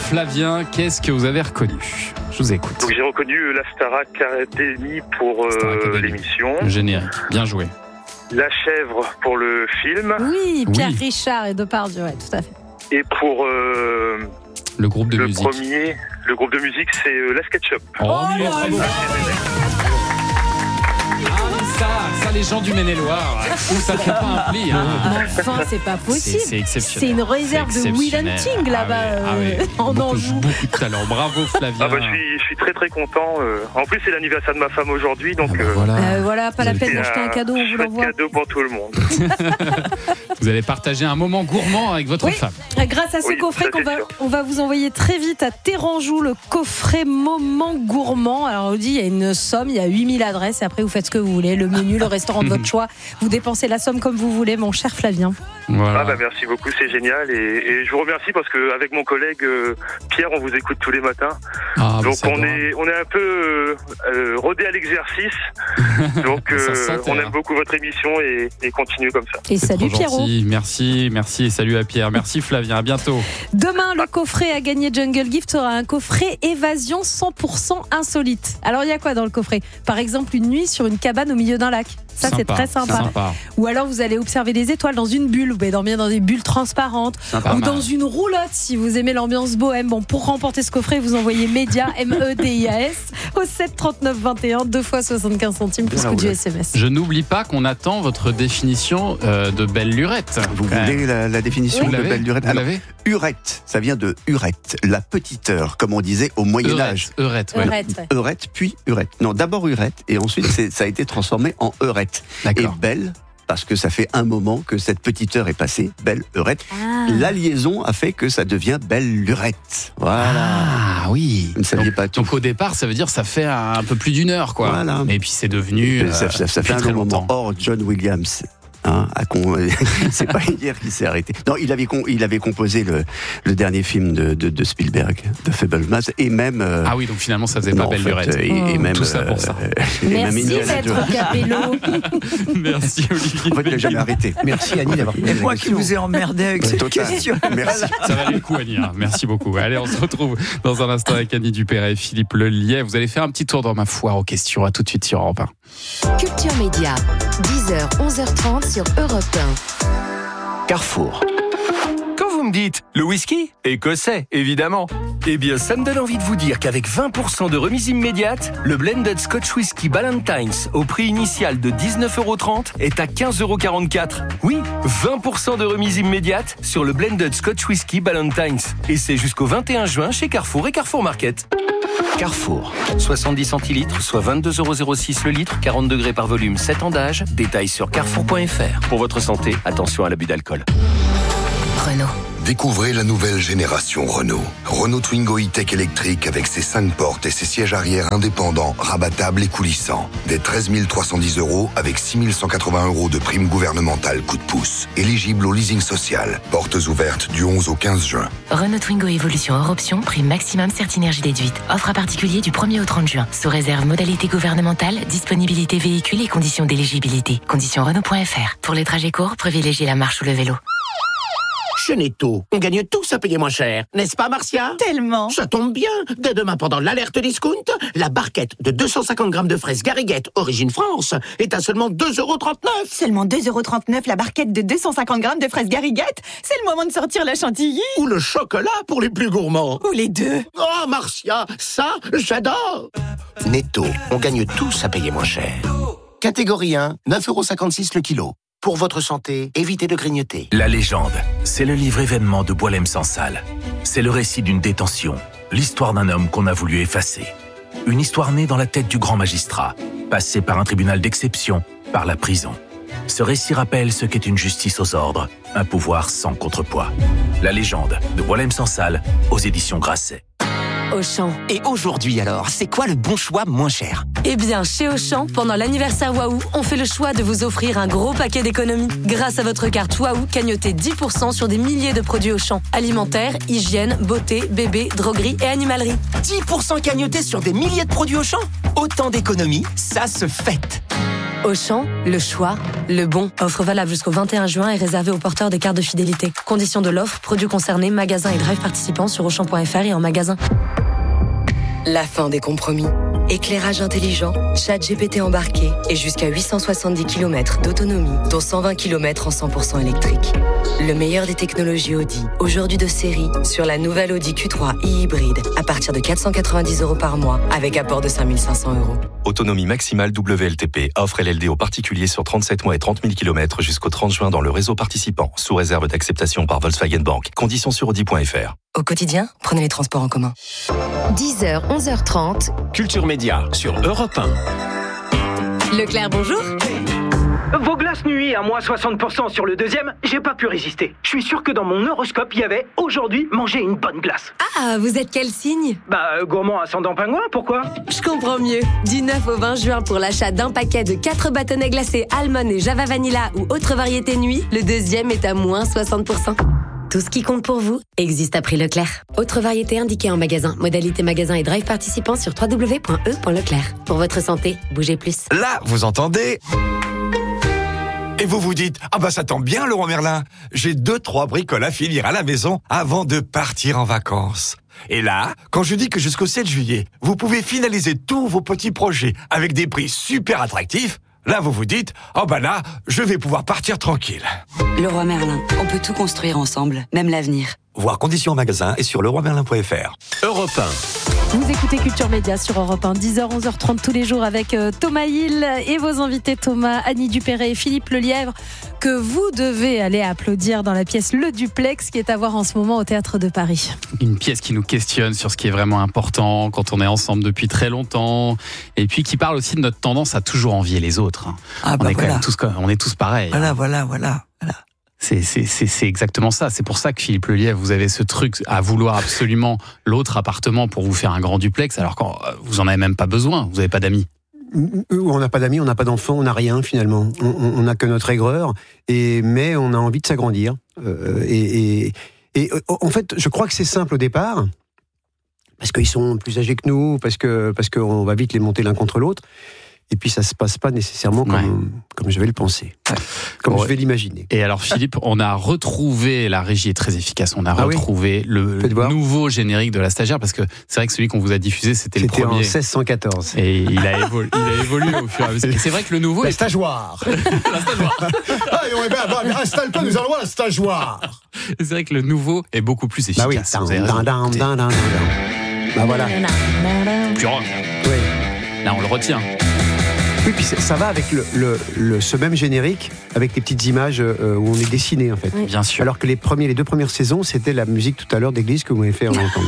Flavien, qu'est-ce que vous avez reconnu ? Je vous écoute. Donc j'ai reconnu la Star Academy pour l'émission. Le générique, bien joué. La chèvre pour le film. Oui, Pierre Richard et Depardieu, ouais, tout à fait. Et pour le groupe de musique. Le groupe de musique, c'est la SketchUp. Bravo. Ça, les gens du Maine-et-Loire, ça fait pas un pli. Enfin, c'est pas possible. C'est exceptionnel. C'est une réserve de Will Hunting là-bas en Anjou. Beaucoup de talent. Bravo Flavien. Je suis très très content. En plus, c'est l'anniversaire de ma femme aujourd'hui, donc voilà, pas la peine d'acheter un cadeau, on vous l'envoie. Un cadeau pour tout le monde. Vous allez partager un moment gourmand avec votre femme. Grâce à ce coffret on va vous envoyer très vite à Téranjou, le coffret moment gourmand. Alors on vous dit, il y a une somme, il y a 8000 adresses et après vous faites ce que vous voulez, le menu, le restaurant de votre choix. Vous dépensez la somme comme vous voulez, mon cher Flavien. Voilà. Merci beaucoup, c'est génial et je vous remercie parce qu'avec mon collègue Pierre, on vous écoute tous les matins. Donc on est un peu rodé à l'exercice. Donc on aime beaucoup votre émission et continue comme ça. Et salut Pierrot. Merci et salut à Pierre. Merci Flavien, à bientôt. Demain, le coffret à gagner Jungle Gift sera un coffret évasion 100% insolite. Alors il y a quoi dans le coffret ? Par exemple, une nuit sur une cabane au milieu d'un lac. Ça, c'est très sympa. Ou alors, vous allez observer les étoiles dans une bulle. Vous pouvez dormir dans des bulles transparentes. Ou dans une roulotte, si vous aimez l'ambiance bohème. Bon, pour remporter ce coffret, vous envoyez MEDIAS, MEDIAS, au 7 39 21, 2 fois 75 centimes, plus coût du SMS. Je n'oublie pas qu'on attend votre définition de belle lurette. Vous voulez la définition de belle lurette ? Vous l'avez ? Urette, ça vient de urette, la petite heure, comme on disait au Moyen-Âge. Eurette, puis urette. Non, d'abord urette, et ensuite ça a été transformé en eurette. D'accord. Et belle, parce que ça fait un moment que cette petite heure est passée, belle eurette. La liaison a fait que ça devient belle lurette. Voilà. Ah oui. Vous ne saviez pas tout. Donc au départ, ça veut dire ça fait un peu plus d'une heure, quoi. Voilà. Et puis c'est devenu. Ça fait un long moment. Or, John Williams. C'est pas hier qu'il s'est arrêté. Non, il avait composé le dernier film de Spielberg, de Fabelmans, et même. Oui, donc finalement ça faisait pas belle lurette. Et même tout ça pour ça. Merci Maître Capello. Merci Olivier. En fait, il n'a jamais arrêté. Merci Annie d'avoir. Et moi qui vous ai emmerdé avec cette question. Merci. Ça valait le coup Annie. Merci beaucoup. Allez, on se retrouve dans un instant avec Annie Dupéret et Philippe Lelièvre. Vous allez faire un petit tour dans ma foire aux questions. À tout de suite sur Europe 1. Culture Média, 10h, 11h30 sur Europe 1. Carrefour. Quand vous me dites le whisky écossais, évidemment. Eh bien, ça me donne envie de vous dire qu'avec 20% de remise immédiate, le blended Scotch Whisky Ballantines au prix initial de 19,30€ est à 15,44€. Oui, 20% de remise immédiate sur le blended Scotch Whisky Ballantines. Et c'est jusqu'au 21 juin chez Carrefour et Carrefour Market. Carrefour, 70 centilitres, soit 22,06€ le litre, 40 degrés par volume, 7 ans d'âge. Détails sur carrefour.fr. Pour votre santé, attention à l'abus d'alcool. Renault. Découvrez la nouvelle génération Renault. Renault Twingo E-Tech électrique avec ses 5 portes et ses sièges arrière indépendants, rabattables et coulissants. Dès 13 310€ avec 6 180€ de prime gouvernementale coup de pouce. Éligible au leasing social. Portes ouvertes du 11 au 15 juin. Renault Twingo Évolution hors option, prime maximum Certinergie déduite. Offre à particulier du 1er au 30 juin. Sous réserve modalité gouvernementale, disponibilité véhicule et conditions d'éligibilité. Conditions Renault.fr. Pour les trajets courts, privilégiez la marche ou le vélo. Chez Netto, on gagne tous à payer moins cher, n'est-ce pas Marcia ? Tellement. Ça tombe bien, dès demain pendant l'alerte discount, la barquette de 250 grammes de fraises Garriguette, origine France, est à seulement 2,39€. Seulement 2,39€ la barquette de 250 grammes de fraises Garriguette. C'est le moment de sortir la chantilly. Ou le chocolat pour les plus gourmands. Ou les deux. Oh Marcia, ça, j'adore. Netto, on gagne tous à payer moins cher. Catégorie 1, 9,56€ le kilo. Pour votre santé, évitez de grignoter. La légende, c'est le livre événement de Boualem-Sansal. C'est le récit d'une détention, l'histoire d'un homme qu'on a voulu effacer. Une histoire née dans la tête du grand magistrat, passée par un tribunal d'exception, par la prison. Ce récit rappelle ce qu'est une justice aux ordres, un pouvoir sans contrepoids. La légende de Boualem-Sansal aux éditions Grasset. Auchan. Et aujourd'hui alors, c'est quoi le bon choix moins cher ? Eh bien, chez Auchan, pendant l'anniversaire Waouh, on fait le choix de vous offrir un gros paquet d'économies. Grâce à votre carte Waouh, cagnotez 10% sur des milliers de produits Auchan. Alimentaire, hygiène, beauté, bébé, droguerie et animalerie. 10% cagnotés sur des milliers de produits Auchan ? Autant d'économies, ça se fête. Auchan, le choix, le bon. Offre valable jusqu'au 21 juin et réservée aux porteurs des cartes de fidélité. Conditions de l'offre, produits concernés, magasins et drive participants sur Auchan.fr et en magasin. La fin des compromis. Éclairage intelligent, chat GPT embarqué et jusqu'à 870 km d'autonomie, dont 120 km en 100% électrique. Le meilleur des technologies Audi, aujourd'hui de série, sur la nouvelle Audi Q3 e-hybride, à partir de 490 € par mois, avec apport de 5 500 €. Autonomie maximale WLTP, offre LLD aux particuliers sur 37 mois et 30 000 km jusqu'au 30 juin dans le réseau participant, sous réserve d'acceptation par Volkswagen Bank. Conditions sur Audi.fr. Au quotidien, prenez les transports en commun. 10h, 11h30. Culture Média sur Europe 1. Leclerc, bonjour. Vos glaces nuit à moins 60% sur le deuxième, j'ai pas pu résister. Je suis sûr que dans mon horoscope, il y avait aujourd'hui manger une bonne glace. Ah, vous êtes quel signe? Gourmand ascendant pingouin, pourquoi? Je comprends mieux. Du 9 au 20 juin pour l'achat d'un paquet de 4 bâtonnets glacés Almond et Java Vanilla ou autre variété nuit, le deuxième est à moins 60%. Tout ce qui compte pour vous existe à prix Leclerc. Autre variété indiquée en magasin. Modalité magasin et drive participants sur www.e.leclerc. Pour votre santé, bougez plus. Là, vous entendez? Et vous vous dites, ça tombe bien, Leroy Merlin. J'ai 2-3 bricoles à finir à la maison avant de partir en vacances. Et là, quand je dis que jusqu'au 7 juillet, vous pouvez finaliser tous vos petits projets avec des prix super attractifs, là, vous vous dites, là, je vais pouvoir partir tranquille. Leroy Merlin, on peut tout construire ensemble, même l'avenir. Voir conditions en magasin et sur leroymerlin.fr. Europe 1. Vous écoutez Culture Média sur Europe 1, 10h, 11h30 tous les jours avec Thomas Hill et vos invités Thomas, Annie Dupéret et Philippe Lelièvre, que vous devez aller applaudir dans la pièce Le Duplex qui est à voir en ce moment au Théâtre de Paris. Une pièce qui nous questionne sur ce qui est vraiment important quand on est ensemble depuis très longtemps et puis qui parle aussi de notre tendance à toujours envier les autres. On est tous pareils. Voilà. C'est exactement ça. C'est pour ça que Philippe Lelièvre, vous avez ce truc à vouloir absolument l'autre appartement pour vous faire un grand duplex, alors que vous en avez même pas besoin. Vous n'avez pas d'amis. On n'a pas d'amis, on n'a pas d'enfants, on n'a rien finalement. On n'a que notre aigreur, mais on a envie de s'agrandir. Et en fait, je crois que c'est simple au départ, parce qu'ils sont plus âgés que nous, parce qu'on va vite les monter l'un contre l'autre. Et puis ça se passe pas nécessairement comme je vais le penser, comme je vais l'imaginer. Et alors Philippe, on a retrouvé, la régie est très efficace, on a retrouvé le nouveau générique de La Stagiaire, parce que c'est vrai que celui qu'on vous a diffusé, c'était le premier. C'était en 1614. Et il a évolué au fur et à mesure. C'est vrai que le nouveau... La stageoire. Installe-toi, nous allons voir la stageoire. C'est vrai que le nouveau est beaucoup plus efficace. Voilà. Plus rock. Oui. Là, on le retient. Oui, puis ça va avec ce même générique, avec des petites images où on est dessiné, en fait. Oui. Bien sûr. Alors que les 2 premières saisons, c'était la musique tout à l'heure d'église que vous m'avez fait entendre.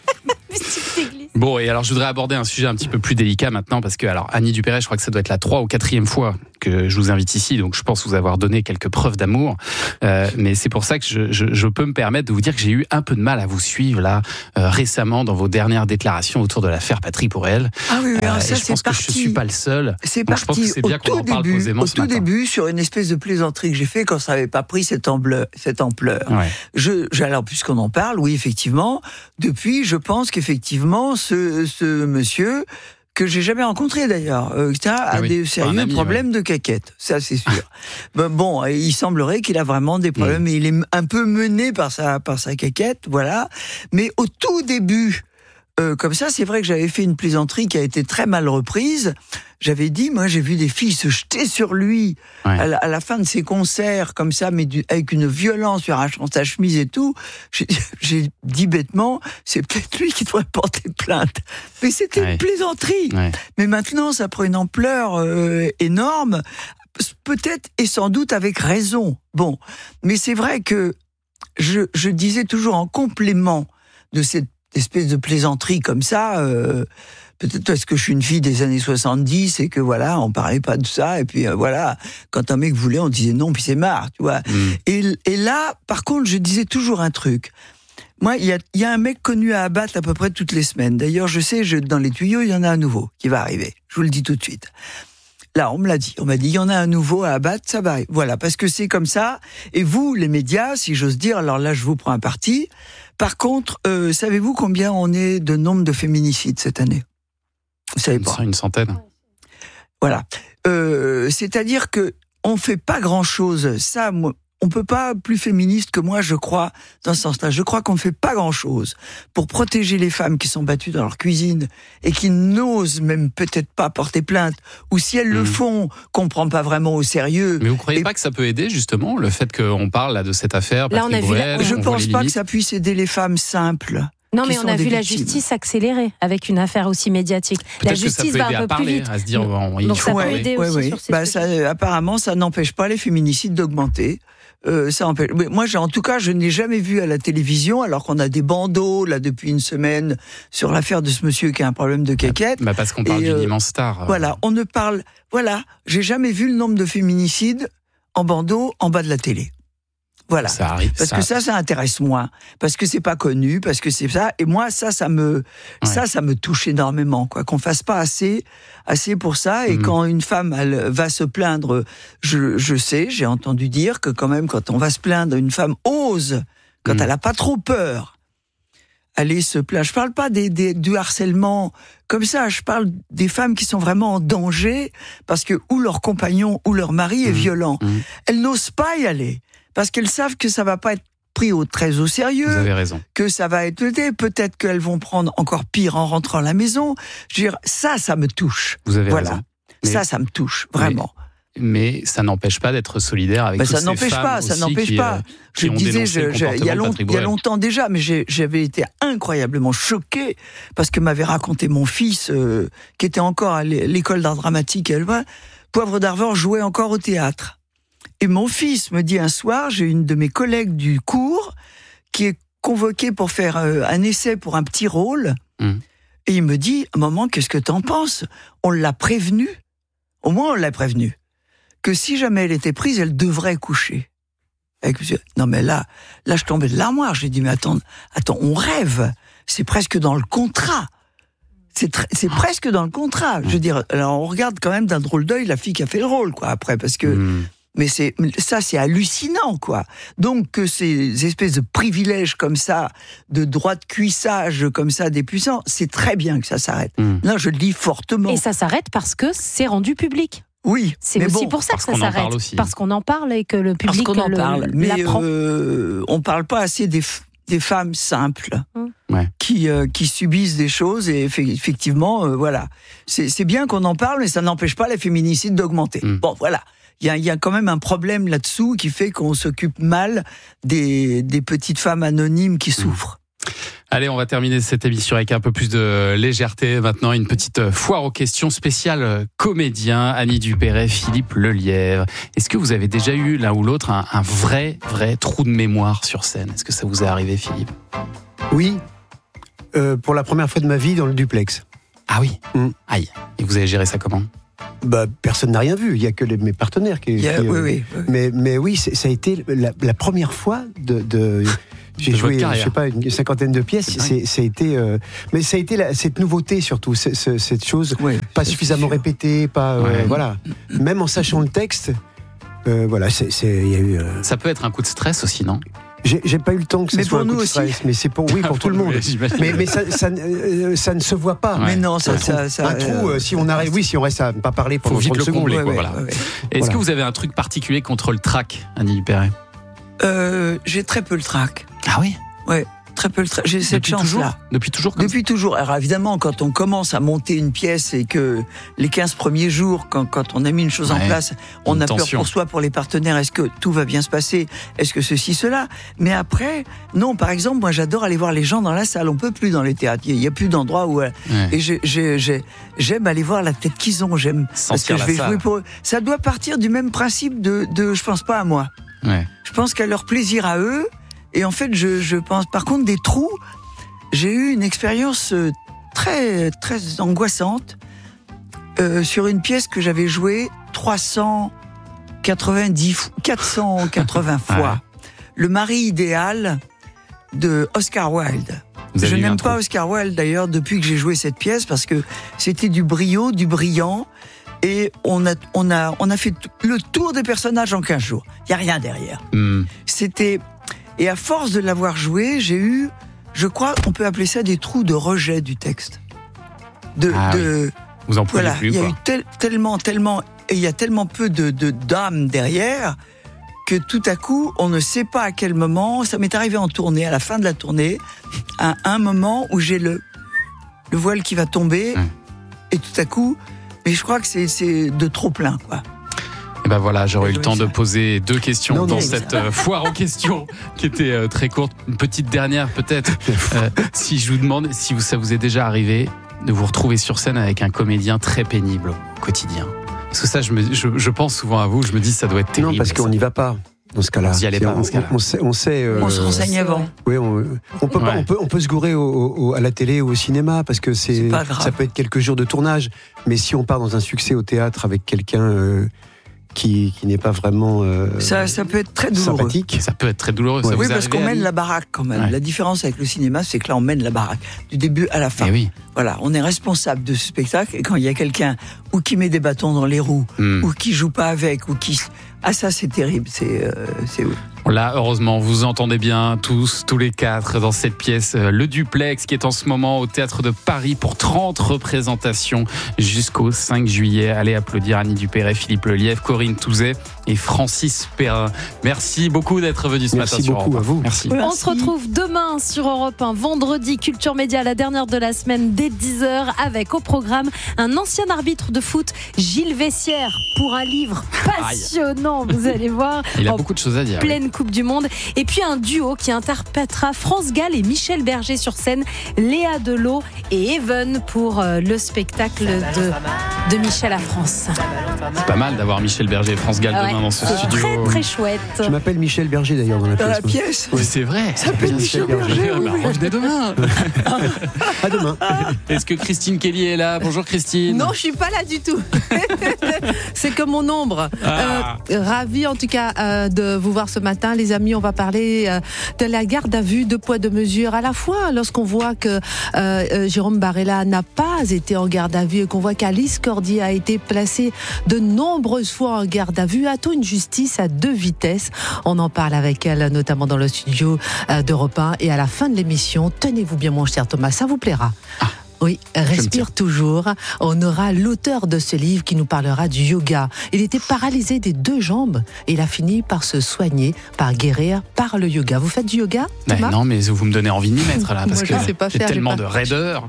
Bon, et alors je voudrais aborder un sujet un petit peu plus délicat maintenant, parce que alors Annie Dupéret, je crois que ça doit être la 3e ou 4e fois que je vous invite ici, donc je pense vous avoir donné quelques preuves d'amour, mais c'est pour ça que je peux me permettre de vous dire que j'ai eu un peu de mal à vous suivre là récemment dans vos dernières déclarations autour de l'affaire Patrick Bruel. Ah oui, ça et je pense que je suis pas le seul. C'est donc, je pense que c'est bien qu'on en parle posément ce matin. Au tout début, sur une espèce de plaisanterie que j'ai fait quand ça n'avait pas pris cette ampleur. Ouais. Alors puisqu'on en parle, oui effectivement, depuis je pense qu'effectivement ce monsieur, que j'ai jamais rencontré d'ailleurs, a des sérieux problèmes de caquette, ça c'est sûr. Bon, il semblerait qu'il a vraiment des problèmes, et il est un peu mené par sa caquette, voilà. Mais au tout début, comme ça, c'est vrai que j'avais fait une plaisanterie qui a été très mal reprise. J'avais dit, moi, j'ai vu des filles se jeter sur lui à la fin de ses concerts, comme ça, mais avec une violence, sur arrachant sa chemise et tout. J'ai dit bêtement, c'est peut-être lui qui devrait porter plainte. Mais c'était une plaisanterie. Ouais. Mais maintenant, ça prend une ampleur énorme, peut-être et sans doute avec raison. Bon, mais c'est vrai que je disais toujours en complément de cette espèce de plaisanterie comme ça, peut-être parce que je suis une fille des années 70 et que voilà, on parlait pas de ça, et puis voilà, quand un mec voulait, on disait non, puis c'est marre, tu vois. Et là, par contre, je disais toujours un truc. Moi, il y a un mec connu à abattre à peu près toutes les semaines. D'ailleurs, je sais, dans les tuyaux, il y en a un nouveau qui va arriver. Je vous le dis tout de suite. Là, on me l'a dit. On m'a dit, il y en a un nouveau à abattre, ça va. Voilà, parce que c'est comme ça. Et vous, les médias, si j'ose dire, alors là, je vous prends un parti. Par contre, savez-vous combien on est de nombre de féminicides cette année ? Vous savez pas. Une centaine. Voilà. C'est-à-dire que on fait pas grand-chose. Ça, on peut pas plus féministe que moi, je crois, dans ce sens-là. Je crois qu'on ne fait pas grand-chose pour protéger les femmes qui sont battues dans leur cuisine et qui n'osent même peut-être pas porter plainte, ou si elles le font, qu'on prend pas vraiment au sérieux. Mais vous croyez pas que ça peut aider, justement, le fait qu'on parle là de cette affaire, Patrick Bruel, je pense pas que ça puisse aider les femmes simples. Non, mais on a vu la justice accélérer avec une affaire aussi médiatique. Peut-être la justice que ça peut va un peu plus vite. à se dire, il donc faut ça peut parler. aider aussi sur ces sujets. Apparemment, ça n'empêche pas les féminicides d'augmenter. Ça empêche. Moi, en tout cas, je n'ai jamais vu à la télévision, alors qu'on a des bandeaux là depuis une semaine sur l'affaire de ce monsieur qui a un problème de caquette. Parce qu'on parle d'une immense star. Voilà, on ne parle. Voilà, j'ai jamais vu le nombre de féminicides en bandeau en bas de la télé. Voilà. Ça arrive, parce que ça intéresse moins. Parce que c'est pas connu, parce que c'est ça. Et moi, ça me touche énormément, quoi. Qu'on fasse pas assez pour ça. Et quand une femme, elle va se plaindre, je sais, j'ai entendu dire que quand même, quand on va se plaindre, une femme ose, quand elle a pas trop peur, aller se plaindre. Je parle pas du harcèlement comme ça. Je parle des femmes qui sont vraiment en danger parce que ou leur compagnon ou leur mari est violent. Elles n'osent pas y aller. Parce qu'elles savent que ça va pas être pris très au sérieux. Vous avez raison. Que ça va être aidé. Peut-être qu'elles vont prendre encore pire en rentrant à la maison. Je veux dire, ça me touche. Vous avez raison. Mais ça me touche, vraiment. Mais ça n'empêche pas d'être solidaire avec toutes ces femmes ça n'empêche pas. Je disais, il y a longtemps déjà, mais j'avais été incroyablement choqué parce que m'avait raconté mon fils, qui était encore à l'école d'art dramatique, Poivre d'Arvor jouait encore au théâtre. Et mon fils me dit un soir, j'ai une de mes collègues du cours qui est convoquée pour faire un essai pour un petit rôle. Et il me dit, maman, qu'est-ce que t'en penses ? On l'a prévenue, au moins on l'a prévenue, que si jamais elle était prise, elle devrait coucher. Non mais là je tombais de l'armoire. J'ai dit, mais attends, on rêve. C'est presque dans le contrat. C'est presque dans le contrat. Je veux dire, alors on regarde quand même d'un drôle d'œil la fille qui a fait le rôle, quoi, après, parce que... Mais c'est hallucinant, quoi. Donc, que ces espèces de privilèges comme ça, de droits de cuissage comme ça des puissants, c'est très bien que ça s'arrête. Là, je le dis fortement. Et ça s'arrête parce que c'est rendu public. Oui. C'est aussi pour ça que ça s'arrête. Parce qu'on en parle et que le public l'apprend. On parle pas assez des femmes simples qui subissent des choses et effectivement, voilà. C'est bien qu'on en parle, mais ça n'empêche pas les féminicides d'augmenter. Bon, voilà. Il y a quand même un problème là-dessous qui fait qu'on s'occupe mal des petites femmes anonymes qui souffrent. Allez, on va terminer cette émission avec un peu plus de légèreté. Maintenant, une petite foire aux questions spéciales comédiens. Annie Dupéret, Philippe Lelièvre. Est-ce que vous avez déjà eu l'un ou l'autre un vrai trou de mémoire sur scène ? Est-ce que ça vous est arrivé, Philippe ? Oui, pour la première fois de ma vie dans le duplex. Ah oui. Aïe. Et vous avez géré ça comment ? Personne n'a rien vu, il n'y a que mes partenaires qui... Oui. Mais oui, ça a été la première fois j'ai joué, je sais pas, une 50aine de pièces. Ça a été, mais ça a été cette nouveauté surtout, cette chose pas suffisamment répétée, voilà. Même en sachant le texte, voilà, il y a eu. Ça peut être un coup de stress aussi, non ? J'ai pas eu le temps que ça soit un coup de stress, mais c'est pour tout le monde. Mais ça ne se voit pas. Mais non, ça un trou. Si on arrive, si on reste à ne pas parler pendant 30 secondes. Est-ce que vous avez un truc particulier contre le trac, Annie Dupéret ? J'ai très peu le trac. Ah oui ? Ouais, très peu le trac. J'ai cette chance-là. Depuis toujours Depuis toujours. Alors évidemment, quand on commence à monter une pièce et que les 15 premiers jours, quand on a mis une chose en place, on a peur pour soi, pour les partenaires. Est-ce que tout va bien se passer ? Est-ce que ceci, cela ? Mais après, non, par exemple, moi j'adore aller voir les gens dans la salle. On peut plus dans les théâtres. Il n'y a plus d'endroits où... Et j'aime aller voir la tête qu'ils ont. J'aime parce que je vais jouer pour eux. Ça doit partir du même principe de je pense pas à moi. Je pense qu'à leur plaisir à eux. Et en fait, je pense, par contre, des trous, j'ai eu une expérience très, très angoissante sur une pièce que j'avais jouée 480 fois. Le mari idéal de Oscar Wilde. Je n'aime pas Oscar Wilde, d'ailleurs, depuis que j'ai joué cette pièce, parce que c'était du brio, du brillant. Et on a fait le tour des personnages en 15 jours. Il n'y a rien derrière. Et à force de l'avoir joué, j'ai eu, je crois, on peut appeler ça des trous de rejet du texte. Vous en pouvez plus, il y a eu tellement et il y a tellement peu d'âme derrière que tout à coup, on ne sait pas à quel moment. Ça m'est arrivé en tournée, à la fin de la tournée, à un moment où j'ai le voile qui va tomber, et tout à coup, mais je crois que c'est de trop plein, quoi. Et ben voilà, j'aurais eu le temps de poser 2 questions dans cette foire aux questions qui était très courte. Une petite dernière peut-être. Si je vous demande si ça vous est déjà arrivé de vous retrouver sur scène avec un comédien très pénible au quotidien. Parce que ça, je pense souvent à vous, je me dis ça doit être terrible. Non, parce qu'on n'y va pas dans ce cas-là. On n'y allait pas dans ce cas-là. On se renseigne avant. Oui, on peut se gourer à la télé ou au cinéma parce que ça peut être quelques jours de tournage. Mais si on part dans un succès au théâtre avec quelqu'un qui n'est pas vraiment ça peut être très douloureux. Sympathique. Ça peut être très douloureux. Ouais. Oui, parce qu'on mène la baraque quand même. Ouais. La différence avec le cinéma, c'est que là, on mène la baraque du début à la fin. Oui. Voilà, on est responsable de ce spectacle. Et quand il y a quelqu'un ou qui met des bâtons dans les roues, ou qui joue pas avec, ou qui... Ah ça, c'est terrible. C'est ouf. Là, heureusement, vous entendez bien tous les 4 dans cette pièce, le Duplex, qui est en ce moment au Théâtre de Paris pour 30 représentations jusqu'au 5 juillet. Allez applaudir Annie Dupéret, Philippe Lelièvre, Corinne Touzet et Francis Perrin. Merci beaucoup d'être venus ce matin sur Europe 1. Merci beaucoup à vous. Merci. On se retrouve demain sur Europe 1, vendredi, Culture Média, la dernière de la semaine, dès 10h, avec au programme un ancien arbitre de foot, Gilles Vessière, pour un livre passionnant, vous allez voir. Il a beaucoup de choses à dire. Pleine Coupe du Monde. Et puis un duo qui interprétera France Gall et Michel Berger sur scène, Léa Delot et Even pour le spectacle de Michel à France. C'est pas mal d'avoir Michel Berger et France Gall demain dans ce studio. Très très chouette. Je m'appelle Michel Berger d'ailleurs dans la pièce. Dans la pièce. Oui, c'est vrai. Ça s'appelle Michel Berger. Revenez demain. À demain. Est-ce que Christine Kelly est là? Bonjour Christine. Non, je suis pas là du tout. C'est comme mon ombre. Ravi en tout cas de vous voir ce matin, les amis. On va parler de la garde à vue, de poids de mesure. À la fois, lorsqu'on voit que Jérôme Barella n'a pas été en garde à vue et qu'on voit qu'Alice Cordier a été placée de nombreuses fois en garde à vue, a-t-on une justice à 2 vitesses? On en parle avec elle, notamment dans le studio d'Europe 1. Et à la fin de l'émission, tenez-vous bien, mon cher Thomas, ça vous plaira. Oui, Respire toujours. On aura l'auteur de ce livre qui nous parlera du yoga. Il était paralysé des 2 jambes et il a fini par se soigner, par guérir par le yoga. Vous faites du yoga, Thomas? Non, mais vous me donnez envie de m'y mettre là, parce que j'ai tellement de raideur.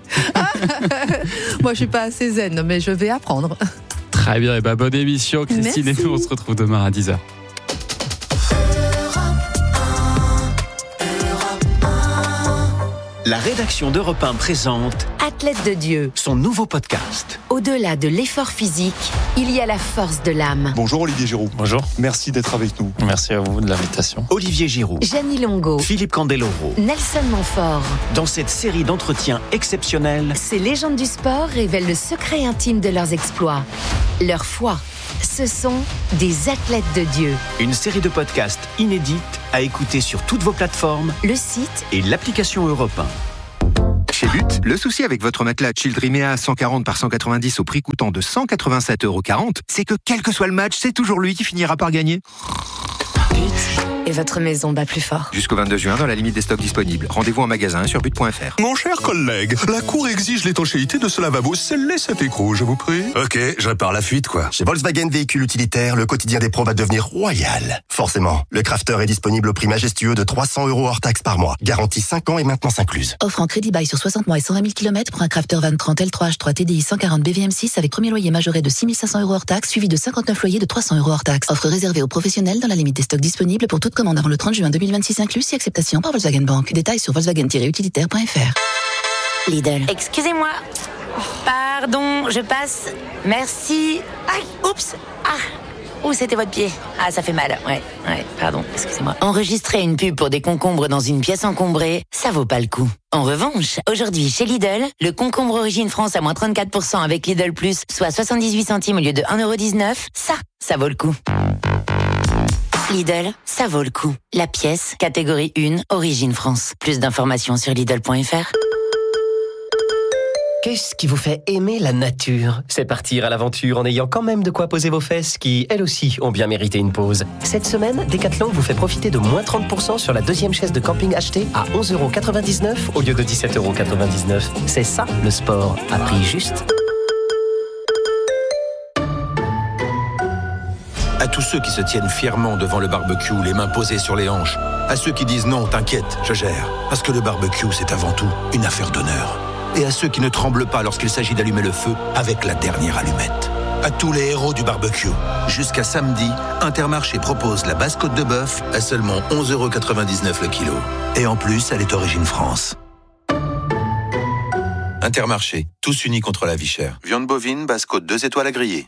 Moi, je suis pas assez zen, mais je vais apprendre. Très bien, et bonne émission, Christine. Merci. Et nous, on se retrouve demain à 10h. La rédaction d'Europe 1 présente Athlète de Dieu, son nouveau podcast. Au-delà de l'effort physique, il y a la force de l'âme. Bonjour Olivier Giroud. Bonjour. Merci d'être avec nous. Merci à vous de l'invitation. Olivier Giroud, Jeannie Longo, Philippe Candeloro. Nelson Montfort. Dans cette série d'entretiens exceptionnels, Ces légendes du sport révèlent le secret intime de leurs exploits, leur foi. Ce sont des athlètes de Dieu. une série de podcasts inédites à écouter sur toutes vos plateformes Le site et l'application Europe 1. Chez But, le souci avec votre matelas Childrimea 140 par 190 au prix coûtant de 187,40 €, c'est que quel que soit le match, c'est toujours lui qui finira par gagner. et votre maison bat plus fort. Jusqu'au 22 juin, dans la limite des stocks disponibles. Rendez-vous en magasin sur but.fr. Mon cher collègue, la Cour exige l'étanchéité de ce lavabo. Scellez cet écrou, je vous prie. Ok, je répare la fuite, quoi. Chez Volkswagen Véhicules Utilitaires, le quotidien des pros va devenir royal. Forcément, le Crafter est disponible au prix majestueux de 300 € hors taxe par mois. Garantie 5 ans et maintenance incluse. Offre en crédit bail sur 60 mois et 120 000 km pour un Crafter Van 30 L3H3 TDI 140 BVM6 avec premier loyer majoré de 6 500 € hors taxe, suivi de 59 loyers de 300 € hors taxe. Offre réservée aux professionnels dans la limite des stocks disponibles pour toute commande avant le 30 juin 2026 inclus, si acceptation par Volkswagen Bank. Détails sur volkswagen-utilitaire.fr. Lidl. Excusez-moi. Pardon, je passe. Merci. Aïe, oups. Ouh, c'était votre pied. Ah, ça fait mal. Ouais, pardon, excusez-moi. Enregistrer une pub pour des concombres dans une pièce encombrée, ça vaut pas le coup. En revanche, aujourd'hui, chez Lidl, le concombre Origine France à moins 34% avec Lidl Plus, soit 78 centimes au lieu de 1,19 €, ça vaut le coup. Lidl, ça vaut le coup. La pièce, catégorie 1, Origine France. Plus d'informations sur Lidl.fr. Qu'est-ce qui vous fait aimer la nature? C'est partir à l'aventure en ayant quand même de quoi poser vos fesses qui, elles aussi, ont bien mérité une pause. Cette semaine, Decathlon vous fait profiter de moins 30% sur la deuxième chaise de camping achetée à 11,99 € au lieu de 17,99 €. C'est ça, le sport, à prix juste. À tous ceux qui se tiennent fièrement devant le barbecue, les mains posées sur les hanches. À ceux qui disent non, t'inquiète, je gère. Parce que le barbecue, c'est avant tout une affaire d'honneur. Et à ceux qui ne tremblent pas lorsqu'il s'agit d'allumer le feu avec la dernière allumette. À tous les héros du barbecue. Jusqu'à samedi, Intermarché propose la basse côte de bœuf à seulement 11,99€ le kilo. Et en plus, elle est origine France. Intermarché, tous unis contre la vie chère. Viande bovine, basse côte 2 étoiles à griller.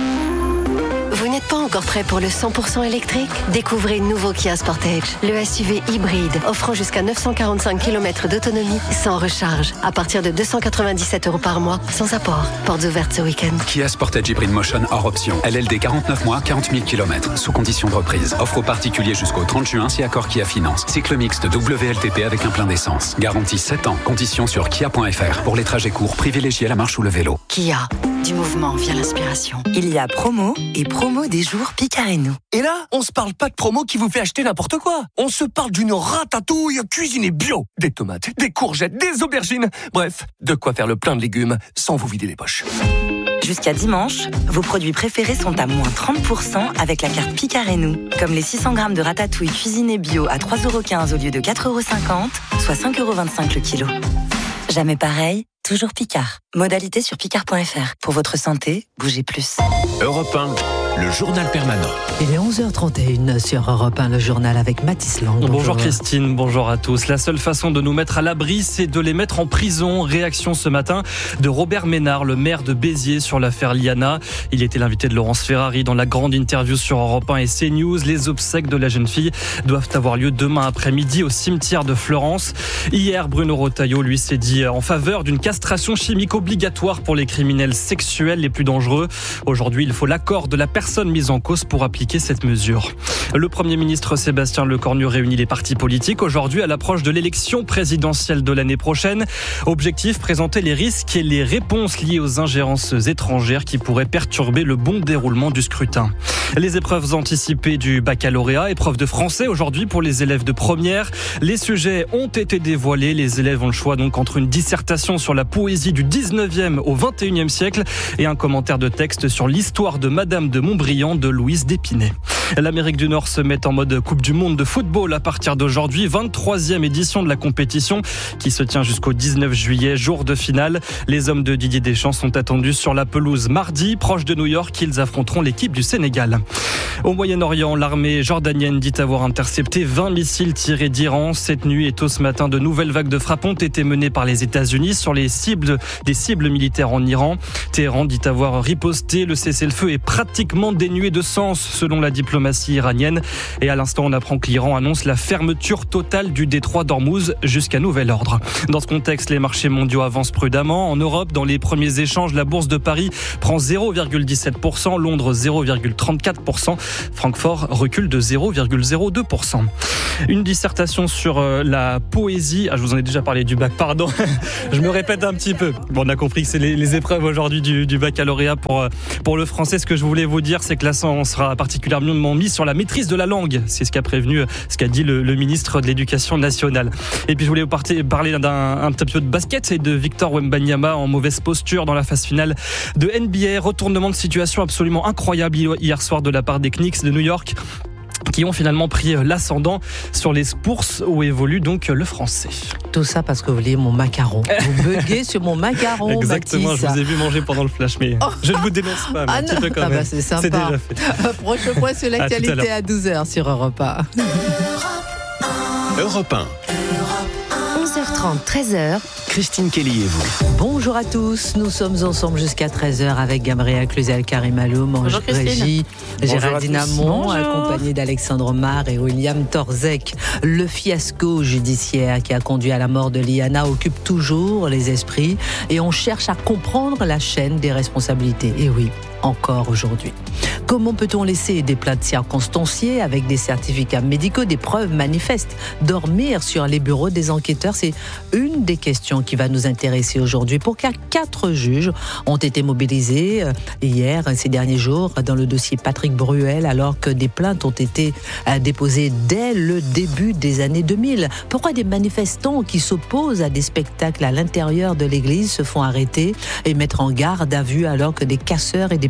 Vous n'êtes pas encore prêt pour le 100% électrique ? Découvrez le nouveau Kia Sportage, le SUV hybride, offrant jusqu'à 945 km d'autonomie sans recharge, à partir de 297€ par mois, sans apport. Portes ouvertes ce week-end. Kia Sportage Hybrid Motion hors option. LLD 49 mois, 40 000 km, sous condition de reprise. Offre aux particuliers jusqu'au 30 juin si accord Kia Finance. Cycle mixte WLTP avec un plein d'essence. Garantie 7 ans. Conditions sur kia.fr. Pour les trajets courts, privilégiez la marche ou le vélo. Kia. Du mouvement vient l'inspiration. Il y a promo et promo des jours Picareno. Et là, on se parle pas de promo qui vous fait acheter n'importe quoi. On se parle d'une ratatouille cuisinée bio. Des tomates, des courgettes, des aubergines. Bref, de quoi faire le plein de légumes sans vous vider les poches. Jusqu'à dimanche, vos produits préférés sont à moins 30% avec la carte Picareno. Comme les 600 grammes de ratatouille cuisinée bio à 3,15€ au lieu de 4,50€, soit 5,25€ le kilo. Jamais pareil, toujours Picard. Modalité sur picard.fr. Pour votre santé, bougez plus. Europe 1, le journal permanent. Il est 11h31 sur Europe 1, le journal avec Mathis Lang. Bonjour Christine, bonjour à tous. La seule façon de nous mettre à l'abri, c'est de les mettre en prison. Réaction ce matin de Robert Ménard, le maire de Béziers, sur l'affaire Liana. Il était l'invité de Laurence Ferrari dans la grande interview sur Europe 1 et CNews. Les obsèques de la jeune fille doivent avoir lieu demain après-midi au cimetière de Florence. Hier, Bruno Retailleau, lui, s'est dit en faveur d'une castration chimique obligatoire pour les criminels sexuels les plus dangereux. Aujourd'hui, il faut l'accord de la personne mise en cause pour appliquer cette mesure. Le Premier ministre Sébastien Lecornu réunit les partis politiques aujourd'hui à l'approche de l'élection présidentielle de l'année prochaine. Objectif, présenter les risques et les réponses liées aux ingérences étrangères qui pourraient perturber le bon déroulement du scrutin. Les épreuves anticipées du baccalauréat, épreuve de français aujourd'hui pour les élèves de première. Les sujets ont été dévoilés. Les élèves ont le choix donc entre une dissertation sur la poésie du 19e au 21e siècle et un commentaire de texte sur l'histoire de Madame de Montbriand de Louise d'Épinay. L'Amérique du Nord se met en mode Coupe du Monde de football à partir d'aujourd'hui, 23e édition de la compétition qui se tient jusqu'au 19 juillet, jour de finale. Les hommes de Didier Deschamps sont attendus sur la pelouse mardi, proche de New York. Ils affronteront l'équipe du Sénégal. Au Moyen-Orient, l'armée jordanienne dit avoir intercepté 20 missiles tirés d'Iran. Cette nuit et tôt ce matin, de nouvelles vagues de frappes ont été menées par les États-Unis sur des cibles militaires en Iran. Téhéran dit avoir riposté. Le cessez-le-feu est pratiquement dénué de sens selon la diplomatie iranienne. Et à l'instant, on apprend que l'Iran annonce la fermeture totale du détroit d'Ormuz jusqu'à nouvel ordre. Dans ce contexte, les marchés mondiaux avancent prudemment. En Europe, dans les premiers échanges, la bourse de Paris prend 0,17%, Londres 0,34%, Francfort recule de 0,02%. Une dissertation sur la poésie. Je vous en ai déjà parlé du bac, pardon. Je me répète un petit peu. Bon, on a compris que c'est les épreuves aujourd'hui du baccalauréat pour le français. Ce que je voulais vous dire, c'est que l'accent sera particulièrement mis sur la maîtrise de la langue. C'est ce qu'a dit le ministre de l'Éducation nationale. Et puis je voulais vous parler un petit peu de basket et de Victor Wembanyama en mauvaise posture dans la phase finale de NBA. Retournement de situation absolument incroyable hier soir de la part des Knicks de New York, qui ont finalement pris l'ascendant sur les Spurs où évolue donc le français. Tout ça parce que vous vouliez mon macaron. Vous buguez sur mon macaron. Exactement, Mathis. Je vous ai vu manger pendant le flash, mais je ne vous dénonce pas, mais un petit peu quand même. C'est sympa. C'est déjà fait. Prochain point sur l'actualité à 12h sur Europe 1. Europe 1. 11h30, 13h. Christine Kelly et vous. Bonjour à tous, nous sommes ensemble jusqu'à 13h avec Gabriel Cluzel, Karim Aloum, Ange Régie, Géraldine Amont, accompagnée d'Alexandre Mar et William Torzek. Le fiasco judiciaire qui a conduit à la mort de Liana occupe toujours les esprits et on cherche à comprendre la chaîne des responsabilités. Et oui, encore aujourd'hui. Comment peut-on laisser des plaintes circonstanciées avec des certificats médicaux, des preuves manifestes, dormir sur les bureaux des enquêteurs? C'est une des questions qui va nous intéresser aujourd'hui. Pour 4 juges ont été mobilisés hier, ces derniers jours, dans le dossier Patrick Bruel, alors que des plaintes ont été déposées dès le début des années 2000. Pourquoi des manifestants qui s'opposent à des spectacles à l'intérieur de l'église se font arrêter et mettre en garde à vue alors que des casseurs et des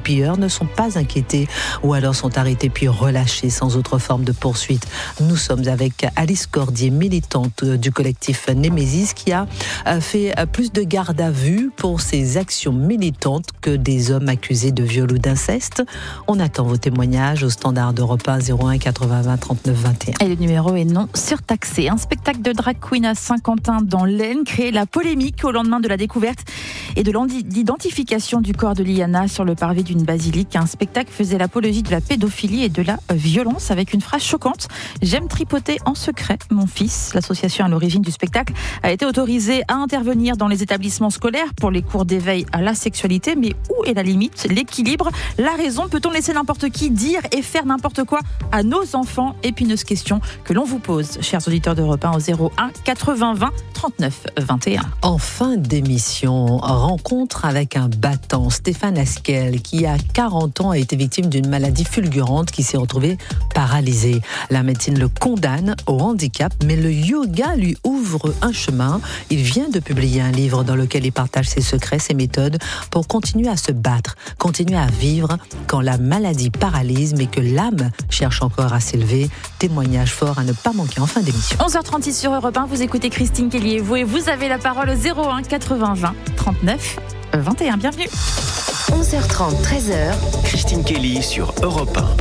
pilleurs ne sont pas inquiétés ou alors sont arrêtés puis relâchés sans autre forme de poursuite. Nous sommes avec Alice Cordier, militante du collectif Némésis, qui a fait plus de garde à vue pour ses actions militantes que des hommes accusés de viol ou d'inceste. On attend vos témoignages au standard d'Europe 1 01 80 20 39 21. Et le numéro est non surtaxé. Un spectacle de drag queen à Saint-Quentin dans l'Aisne crée la polémique au lendemain de la découverte et de l'identification du corps de Liana sur le parvis d'une basilique. Un spectacle faisait l'apologie de la pédophilie et de la violence avec une phrase choquante: j'aime tripoter en secret mon fils. L'association à l'origine du spectacle a été autorisée à intervenir dans les établissements scolaires pour les cours d'éveil à la sexualité. Mais où est la limite, l'équilibre, la raison? Peut-on laisser n'importe qui dire et faire n'importe quoi à nos enfants? Épineuse question que l'on vous pose, chers auditeurs d'Europe 1, au 01 80 20 39 21. En fin d'émission, rencontre avec un battant, Stéphane Askel, qui à 40 ans a été victime d'une maladie fulgurante qui s'est retrouvé paralysé. La médecine le condamne au handicap, mais le yoga lui ouvre un chemin. Il vient de publier un livre dans lequel il partage ses secrets, ses méthodes pour continuer à se battre, continuer à vivre quand la maladie paralyse, mais que l'âme cherche encore à s'élever. Témoignage fort à ne pas manquer en fin d'émission. 11h36 sur Europe 1, vous écoutez Christine Kelly et vous avez la parole au 01 80 20 39 21. Bienvenue. 11h30, 13h, Christine Kelly sur Europe 1.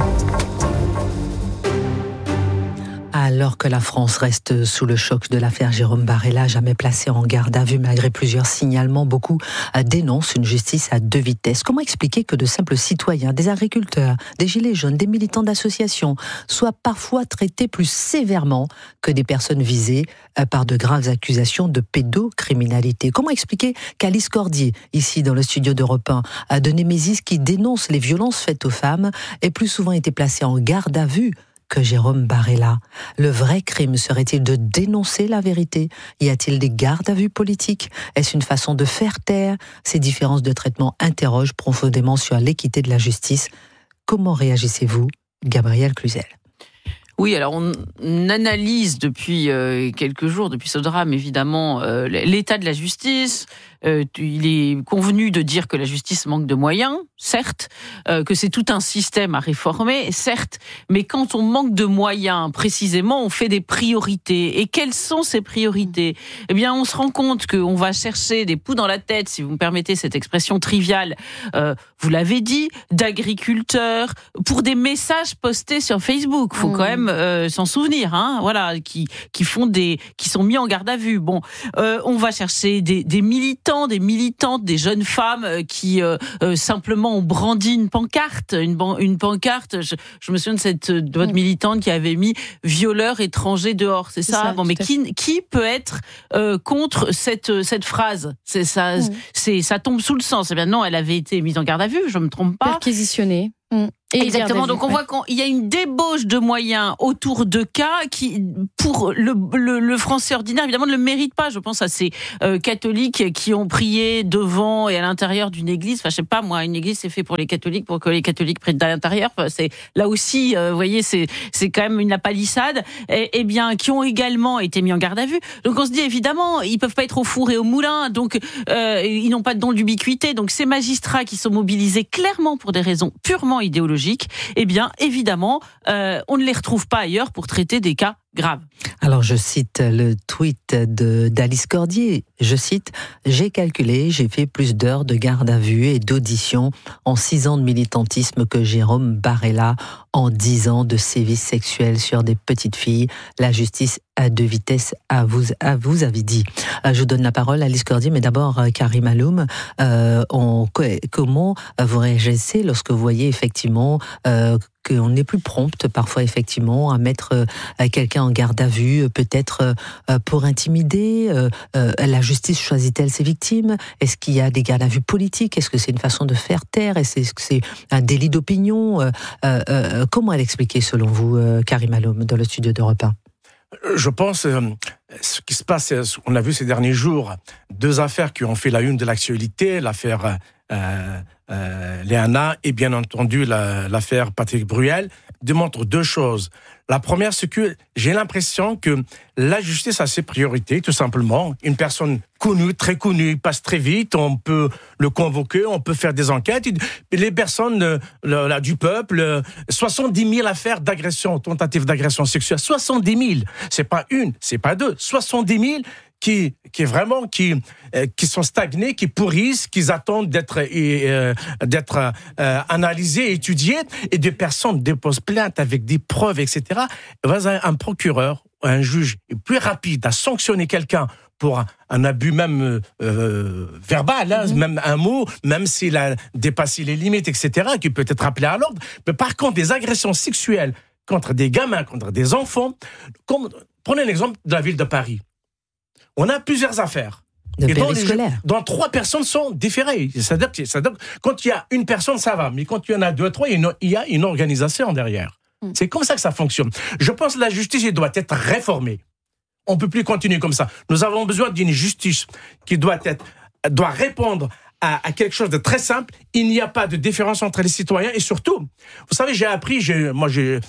Alors que la France reste sous le choc de l'affaire Jérôme Barella, jamais placé en garde à vue malgré plusieurs signalements, beaucoup dénoncent une justice à deux vitesses. Comment expliquer que de simples citoyens, des agriculteurs, des gilets jaunes, des militants d'associations soient parfois traités plus sévèrement que des personnes visées par de graves accusations de pédocriminalité? Comment expliquer qu'Alice Cordier, ici dans le studio d'Europe 1, de Némésis, qui dénonce les violences faites aux femmes, ait plus souvent été placée en garde à vue que Jérôme Barella? Le vrai crime serait-il de dénoncer la vérité? Y a-t-il des gardes à vue politiques? Est-ce une façon de faire taire? Ces différences de traitement interrogent profondément sur l'équité de la justice. Comment réagissez-vous, Gabriel Cluzel? Oui, alors on analyse depuis quelques jours, depuis ce drame évidemment, l'état de la justice. Il est convenu de dire que la justice manque de moyens, certes, que c'est tout un système à réformer, certes, mais quand on manque de moyens, précisément, on fait des priorités. Et quelles sont ces priorités? Eh bien, on se rend compte qu'on va chercher des poux dans la tête, si vous me permettez cette expression triviale, vous l'avez dit, d'agriculteurs, pour des messages postés sur Facebook. Faut quand même s'en souvenir, hein, voilà, qui sont mis en garde à vue. Bon, on va chercher des militants, des militantes, des jeunes femmes qui simplement ont brandi une pancarte. Une pancarte, je me souviens de votre militante qui avait mis « violeur étranger dehors », c'est ça? Bon, mais qui peut être contre cette phrase? Ça tombe sous le sens. Eh bien non, elle avait été mise en garde à vue, je me trompe pas. Perquisitionnée. Exactement. Donc on voit qu'il y a une débauche de moyens autour de cas qui, pour le français ordinaire, évidemment, ne le mérite pas. Je pense à ces catholiques qui ont prié devant et à l'intérieur d'une église. Enfin, je sais pas, moi, une église c'est fait pour les catholiques, pour que les catholiques prient à l'intérieur. Enfin, c'est là aussi, vous voyez, c'est quand même une palissade. Et bien, qui ont également été mis en garde à vue. Donc on se dit évidemment, ils peuvent pas être au four et au moulin. Donc ils n'ont pas de don d'ubiquité. Donc ces magistrats qui sont mobilisés clairement pour des raisons purement idéologiques, eh bien, évidemment, on ne les retrouve pas ailleurs pour traiter des cas graves. Alors, je cite le tweet d'Alice Cordier. Je cite: « J'ai calculé, j'ai fait plus d'heures de garde à vue et d'audition en 6 ans de militantisme que Jérôme Barella en 10 ans de sévices sexuels sur des petites filles. La justice à deux vitesses, à vous avez dit. » Je vous donne la parole, Alice Cordier, mais d'abord, Karim Aloum, comment vous réagissez lorsque vous voyez effectivement qu'on n'est plus prompte parfois effectivement à mettre quelqu'un en garde à vue, peut-être pour intimider? La justice choisit-elle ses victimes? Est-ce qu'il y a des gardes à vue politiques? Est-ce que c'est une façon de faire taire? Est-ce que c'est un délit d'opinion? Comment l'expliquer selon vous, Karim Aloum, dans le studio d'Europe 1? Je pense, ce qui se passe, on a vu ces derniers jours, 2 affaires qui ont fait la une de l'actualité, l'affaire Léana et bien entendu l'affaire Patrick Bruel. démontre deux choses. La première, c'est que j'ai l'impression que la justice a ses priorités, tout simplement. Une personne connue, très connue, passe très vite, on peut le convoquer, on peut faire des enquêtes. Les personnes du peuple, 70 000 affaires d'agression, tentatives d'agression sexuelle, 70 000. C'est pas une, c'est pas deux, 70 000 qui sont stagnés, qui pourrissent, qui attendent d'être analysés, étudiés, et des personnes déposent plainte avec des preuves, etc. Un procureur, un juge est plus rapide à sanctionner quelqu'un pour un abus même verbal, même un mot, même s'il a dépassé les limites, etc., qui peut être appelé à l'ordre. Mais par contre, des agressions sexuelles contre des gamins, contre des enfants, prenez l'exemple de la ville de Paris. On a plusieurs affaires. Dont 3 personnes sont différées. C'est-à-dire que quand il y a une personne, ça va. Mais quand il y en a 2, 3, il y a une organisation derrière. C'est comme ça que ça fonctionne. Je pense que la justice doit être réformée. On ne peut plus continuer comme ça. Nous avons besoin d'une justice qui doit répondre à quelque chose de très simple. Il n'y a pas de différence entre les citoyens et surtout, vous savez, j'ai appris, dans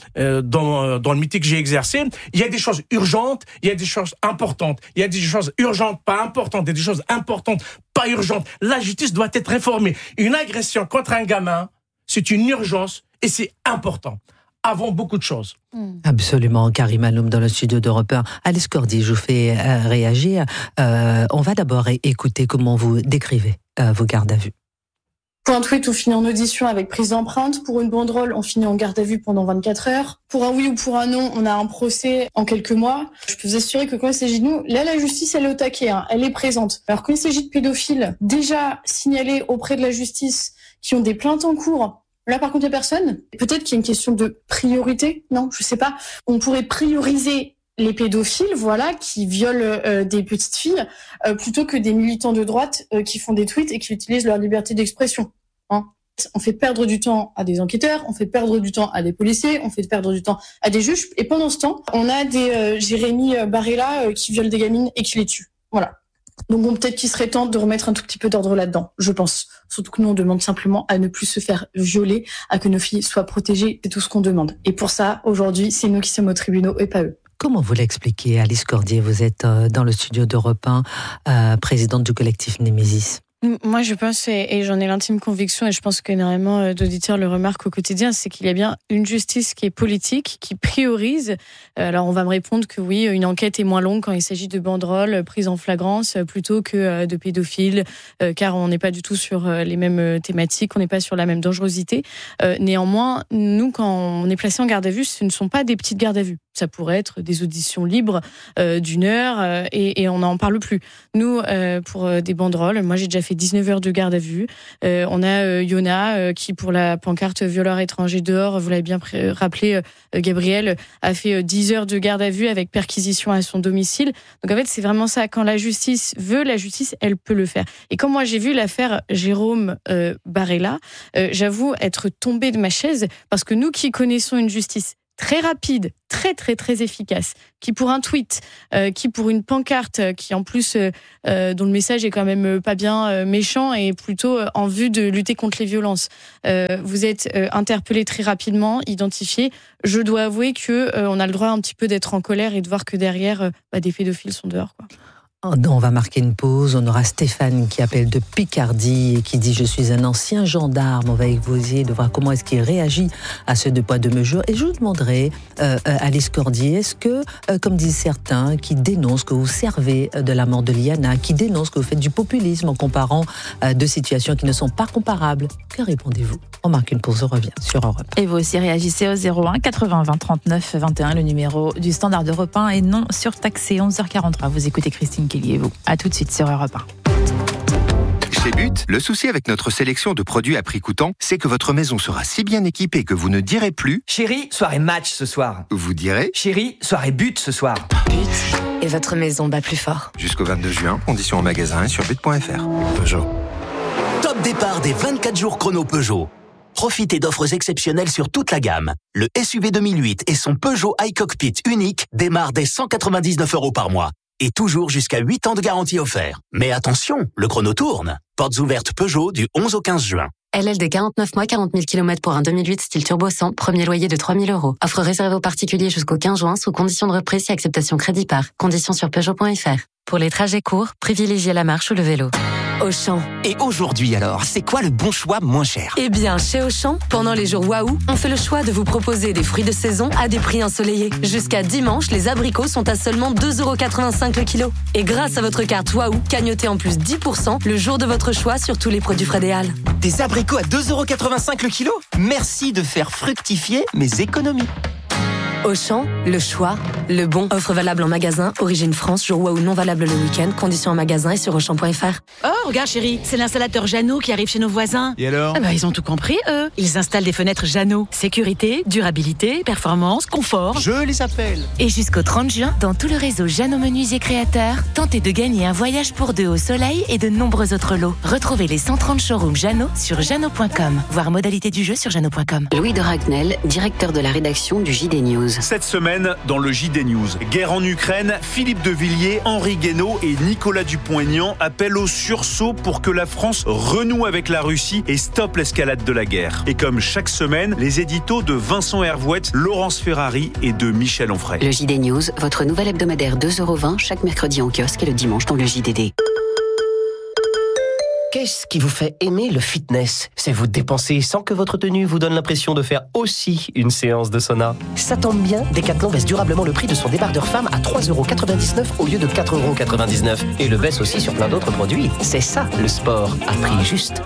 le métier que j'ai exercé, il y a des choses urgentes, il y a des choses importantes, il y a des choses urgentes, pas importantes, et des choses importantes, pas urgentes. La justice doit être réformée. Une agression contre un gamin, c'est une urgence et c'est important. Avant beaucoup de choses. Absolument, Karim Aloum dans le studio d'Europe 1. Alice Cordy, je vous fais réagir. On va d'abord écouter comment vous décrivez vos gardes à vue. Pour un tweet, on finit en audition avec prise d'empreinte. Pour une banderole, on finit en garde à vue pendant 24 heures. Pour un oui ou pour un non, on a un procès en quelques mois. Je peux vous assurer que quand il s'agit de nous, là, la justice, elle est au taquet, elle est présente. Alors quand il s'agit de pédophiles déjà signalés auprès de la justice, qui ont des plaintes en cours, là, par contre, il n'y a personne. Peut-être qu'il y a une question de priorité. Non, je sais pas. On pourrait prioriser les pédophiles, qui violent des petites filles, plutôt que des militants de droite qui font des tweets et qui utilisent leur liberté d'expression. On fait perdre du temps à des enquêteurs, on fait perdre du temps à des policiers, on fait perdre du temps à des juges. Et pendant ce temps, on a des Jérémy Barrella qui violent des gamines et qui les tuent. Voilà. Donc peut-être qu'il serait temps de remettre un tout petit peu d'ordre là-dedans, je pense. Surtout que nous, on demande simplement à ne plus se faire violer, à que nos filles soient protégées, c'est tout ce qu'on demande. Et pour ça, aujourd'hui, c'est nous qui sommes aux tribunaux et pas eux. Comment vous l'expliquez, Alice Cordier? Vous êtes dans le studio d'Europe 1, présidente du collectif Némésis. Moi, je pense, et j'en ai l'intime conviction, et je pense qu'énormément d'auditeurs le remarquent au quotidien, c'est qu'il y a bien une justice qui est politique, qui priorise. Alors, on va me répondre que oui, une enquête est moins longue quand il s'agit de banderoles prises en flagrance plutôt que de pédophiles, car on n'est pas du tout sur les mêmes thématiques, on n'est pas sur la même dangerosité. Néanmoins, nous, quand on est placé en garde à vue, ce ne sont pas des petites gardes à vue. Ça pourrait être des auditions libres d'1 heure et on n'en parle plus. Nous, pour des banderoles, moi j'ai déjà fait 19 heures de garde à vue. On a Yona qui, pour la pancarte violeur étranger dehors, vous l'avez bien rappelé, Gabriel, a fait 10 heures de garde à vue avec perquisition à son domicile. Donc en fait, c'est vraiment ça. Quand la justice veut, la justice, elle peut le faire. Et quand moi j'ai vu l'affaire Jérôme Barrella, j'avoue être tombée de ma chaise parce que nous qui connaissons une justice très rapide, très très très efficace, qui pour un tweet, qui pour une pancarte, qui en plus dont le message est quand même pas bien méchant et plutôt en vue de lutter contre les violences. Vous êtes interpellé très rapidement, identifié. Je dois avouer que on a le droit un petit peu d'être en colère et de voir que derrière des pédophiles sont dehors, quoi. On va marquer une pause. On aura Stéphane qui appelle de Picardie et qui dit « Je suis un ancien gendarme ». On va essayer de voir comment est-ce qu'il réagit à ce 2 poids 2 mesures. Et je vous demanderai, Alice Cordier, est-ce que, comme disent certains, qui dénoncent que vous servez de la mort de Liana, qui dénoncent que vous faites du populisme en comparant 2 situations qui ne sont pas comparables, que répondez-vous? On marque une pause, on revient sur Europe. Et vous aussi réagissez au 01 80 20 39 21, le numéro du standard d'Europe 1 et non surtaxé. 11h43. Vous écoutez Christine Kelly et vous. À tout de suite sur Europe 1. Chez But, le souci avec notre sélection de produits à prix coûtant, c'est que votre maison sera si bien équipée que vous ne direz plus « Chérie, soirée match ce soir ». Vous direz « Chérie, soirée but ce soir ». But, et votre maison bat plus fort. Jusqu'au 22 juin, conditions en magasin et sur but.fr. Peugeot. Top départ des 24 jours chrono Peugeot. Profitez d'offres exceptionnelles sur toute la gamme. Le SUV 2008 et son Peugeot iCockpit unique démarrent dès 199 € par mois. Et toujours jusqu'à 8 ans de garantie offert. Mais attention, le chrono tourne. Portes ouvertes Peugeot du 11 au 15 juin. LLD 49 mois, 40 000 km pour un 2008 style turbo 100, premier loyer de 3 000 €. Offre réservée aux particuliers jusqu'au 15 juin, sous condition de reprise si acceptation crédit par. Conditions sur Peugeot.fr. Pour les trajets courts, privilégiez la marche ou le vélo. Auchan. Et aujourd'hui alors, c'est quoi le bon choix moins cher ? Eh bien, chez Auchan, pendant les jours Waouh, on fait le choix de vous proposer des fruits de saison à des prix ensoleillés. Jusqu'à dimanche, les abricots sont à seulement 2,85 € le kilo. Et grâce à votre carte Waouh, cagnotez en plus 10% le jour de votre choix sur tous les produits Frédéal. Des abricots à 2,85 € le kilo ? Merci de faire fructifier mes économies. Auchan, le choix, le bon. Offre valable en magasin, origine France, jour Waouh non valable le week-end. Conditions en magasin et sur Auchan.fr. Oh, regarde chérie, c'est l'installateur Jeannot qui arrive chez nos voisins. Et alors ? Ils ont tout compris, eux. Ils installent des fenêtres Jeannot. Sécurité, durabilité, performance, confort. Je les appelle. Et jusqu'au 30 juin, dans tout le réseau Jeannot Menuisier Créateurs, tentez de gagner un voyage pour deux au soleil et de nombreux autres lots. Retrouvez les 130 showrooms Jeannot sur jeannot.com. Voir modalité du jeu sur jeannot.com. Louis de Ragnel, directeur de la rédaction du JD News. Cette semaine, dans le JD News, guerre en Ukraine, Philippe de Villiers, Henri Guénaud et Nicolas Dupont-Aignan appellent au sursaut pour que la France renoue avec la Russie et stoppe l'escalade de la guerre. Et comme chaque semaine, les éditos de Vincent Hervouette, Laurence Ferrari et de Michel Onfray. Le JD News, votre nouvel hebdomadaire 2,20 € chaque mercredi en kiosque et le dimanche dans le JDD. Qu'est-ce qui vous fait aimer le fitness ? C'est vous dépenser sans que votre tenue vous donne l'impression de faire aussi une séance de sauna. Ça tombe bien, Decathlon baisse durablement le prix de son débardeur femme à 3,99 € au lieu de 4,99 €. Et le baisse aussi sur plein d'autres produits. C'est ça, le sport, à prix juste.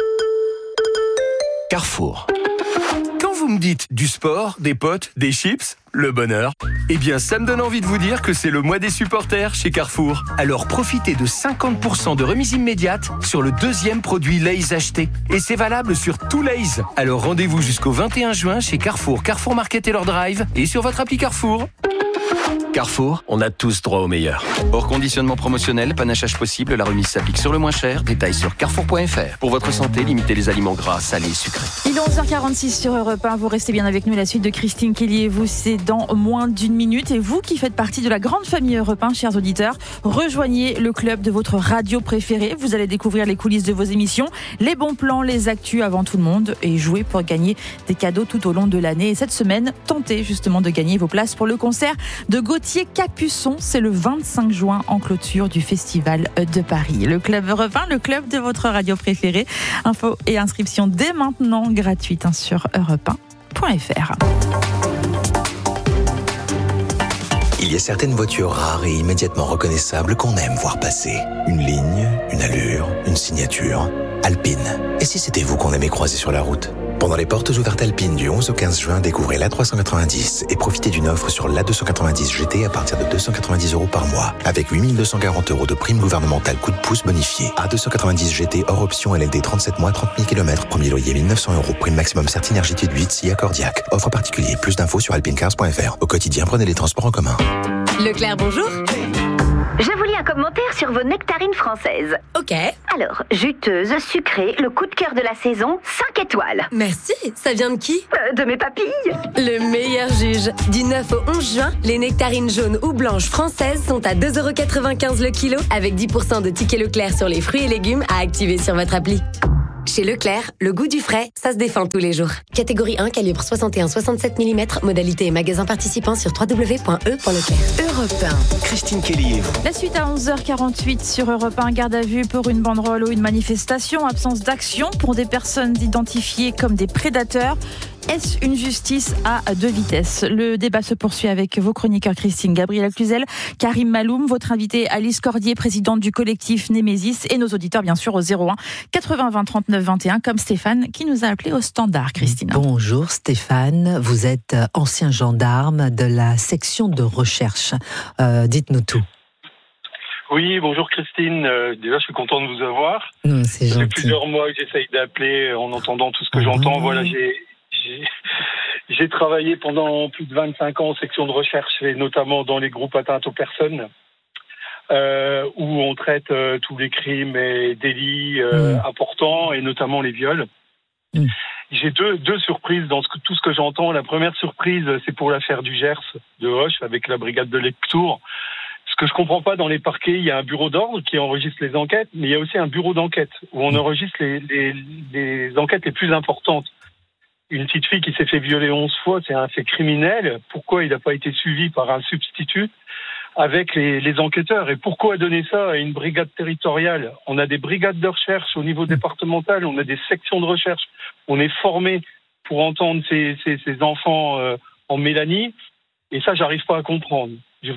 Carrefour. Quand vous me dites du sport, des potes, des chips, le bonheur, eh bien ça me donne envie de vous dire que c'est le mois des supporters chez Carrefour. Alors profitez de 50% de remise immédiate sur le deuxième produit Lay's acheté. Et c'est valable sur tout Lay's. Alors rendez-vous jusqu'au 21 juin chez Carrefour, Carrefour Market et leur drive et sur votre appli Carrefour. Carrefour, on a tous droit au meilleur. Hors conditionnement promotionnel, panachage possible, la remise s'applique sur le moins cher. Détails sur carrefour.fr. Pour votre santé, limitez les aliments gras, salés, sucrés. Il est 11h46 sur Europe 1. Vous restez bien avec nous. La suite de Christine Kelly et vous, c'est dans moins d'une minute. Et vous qui faites partie de la grande famille Europe 1, chers auditeurs, rejoignez le club de votre radio préférée. Vous allez découvrir les coulisses de vos émissions, les bons plans, les actus avant tout le monde et jouer pour gagner des cadeaux tout au long de l'année. Et cette semaine, tentez justement de gagner vos places pour le concert de Gauthier Capuçon. C'est le 25 juin en clôture du Festival de Paris. Le club Europe 1, le club de votre radio préférée. Infos et inscriptions dès maintenant gratuites sur europe1.fr. Il y a certaines voitures rares et immédiatement reconnaissables qu'on aime voir passer. Une ligne, une allure, une signature. Alpine. Et si c'était vous qu'on aimait croiser sur la route ? Pendant les portes ouvertes Alpine du 11 au 15 juin, découvrez l'A390 et profitez d'une offre sur l'A290 GT à partir de 290 € par mois, avec 8 240 € de prime gouvernementale coup de pouce bonifiée. A290 GT hors option LLD 37 mois, 30 000 km, premier loyer 1 900 €, prime maximum Certinergitude 8, SIA Cordiac. Offre particulier, plus d'infos sur alpinecars.fr. Au quotidien, prenez les transports en commun. Leclerc, bonjour. Je vous lis un commentaire sur vos nectarines françaises. Ok. Alors, juteuse, sucrée, le coup de cœur de la saison, 5 étoiles. Merci. Ça vient de qui ? De mes papilles. Le meilleur juge. Du 9 au 11 juin, les nectarines jaunes ou blanches françaises sont à 2,95 € le kilo, avec 10% de tickets Leclerc sur les fruits et légumes à activer sur votre appli. Chez Leclerc, le goût du frais, ça se défend tous les jours. Catégorie 1, calibre 61-67 mm, modalité et magasin participant sur www.e.leclerc. Europe 1, Christine Kelly et vous. La suite à 11h48 sur Europe 1, garde à vue pour une banderole ou une manifestation, absence d'action pour des personnes identifiées comme des prédateurs. Est-ce une justice à deux vitesses ? Le débat se poursuit avec vos chroniqueurs Christine Gabriel Cluzel, Karim Maloum, votre invitée Alice Cordier, présidente du collectif Némésis, et nos auditeurs bien sûr au 01 80 20 39 21, comme Stéphane qui nous a appelé au standard, Christine. Bonjour Stéphane, vous êtes ancien gendarme de la section de recherche. Dites-nous tout. Oui, bonjour Christine. Déjà, je suis content de vous avoir. C'est gentil. Ça fait plusieurs mois que j'essaye d'appeler en entendant tout ce que j'entends. Voilà, j'ai travaillé pendant plus de 25 ans en section de recherche et notamment dans les groupes atteintes aux personnes où on traite tous les crimes et délits importants et notamment les viols. J'ai deux surprises dans tout ce que j'entends. La première surprise, c'est pour l'affaire du Gers de Hoche avec la brigade de Lectour. Ce que je comprends pas, dans les parquets, il y a un bureau d'ordre qui enregistre les enquêtes, mais il y a aussi un bureau d'enquête où on enregistre les enquêtes les plus importantes. Une petite fille qui s'est fait violer 11 fois, c'est un fait criminel. Pourquoi il n'a pas été suivi par un substitut avec les enquêteurs? Et pourquoi donner ça à une brigade territoriale? On a des brigades de recherche au niveau départemental, on a des sections de recherche. On est formé pour entendre ces enfants en Mélanie. Et ça, j'arrive pas à comprendre.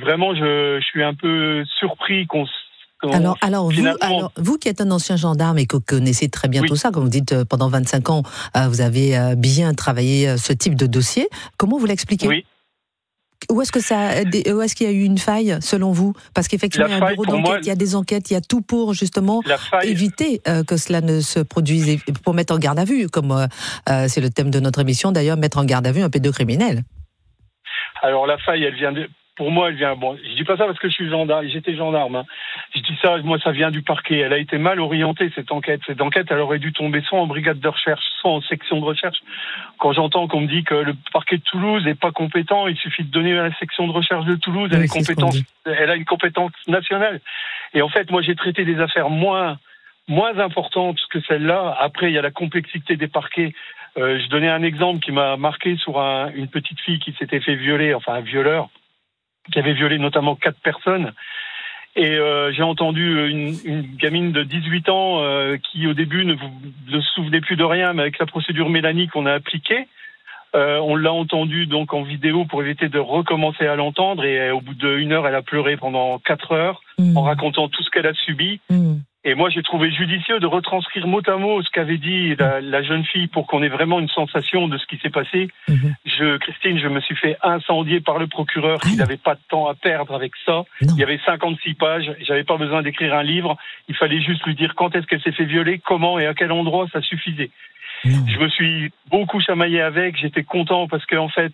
Je suis un peu surpris qu'on... Alors vous qui êtes un ancien gendarme et que vous connaissez très bien tout ça, comme vous dites, pendant 25 ans, vous avez bien travaillé ce type de dossier. Comment vous l'expliquez? Oui. Où est-ce qu'il y a eu une faille, selon vous? Parce qu'effectivement, il y a un bureau d'enquête, il y a des enquêtes, il y a tout pour, justement, éviter que cela ne se produise, et pour mettre en garde à vue, comme c'est le thème de notre émission, d'ailleurs, mettre en garde à vue un pédocriminel. Alors, la faille, elle vient pour moi, elle vient... Bon, je dis pas ça parce que je suis gendarme, j'étais gendarme. Hein. Je dis ça, moi, ça vient du parquet. Elle a été mal orientée, cette enquête. Cette enquête, elle aurait dû tomber soit en brigade de recherche, soit en section de recherche. Quand j'entends qu'on me dit que le parquet de Toulouse n'est pas compétent, il suffit de donner à la section de recherche de Toulouse, elle a une compétence nationale. Et en fait, moi, j'ai traité des affaires moins importantes que celle-là. Après, il y a la complexité des parquets. Je donnais un exemple qui m'a marqué sur une petite fille qui s'était fait violer, enfin un violeur, qui avait violé notamment 4 personnes. Et j'ai entendu une gamine de 18 ans qui, au début, ne se souvenait plus de rien, mais avec la procédure Mélanie qu'on a appliquée, on l'a entendue donc en vidéo pour éviter de recommencer à l'entendre. Et au bout d'1 heure, elle a pleuré pendant 4 heures en racontant tout ce qu'elle a subi. Et moi, j'ai trouvé judicieux de retranscrire mot à mot ce qu'avait dit la jeune fille pour qu'on ait vraiment une sensation de ce qui s'est passé. Christine, je me suis fait incendier par le procureur qui n'avait pas de temps à perdre avec ça. Il y avait 56 pages. J'avais pas besoin d'écrire un livre. Il fallait juste lui dire quand est-ce qu'elle s'est fait violer, comment et à quel endroit, ça suffisait. Je me suis beaucoup chamaillé avec. J'étais content parce qu'en fait,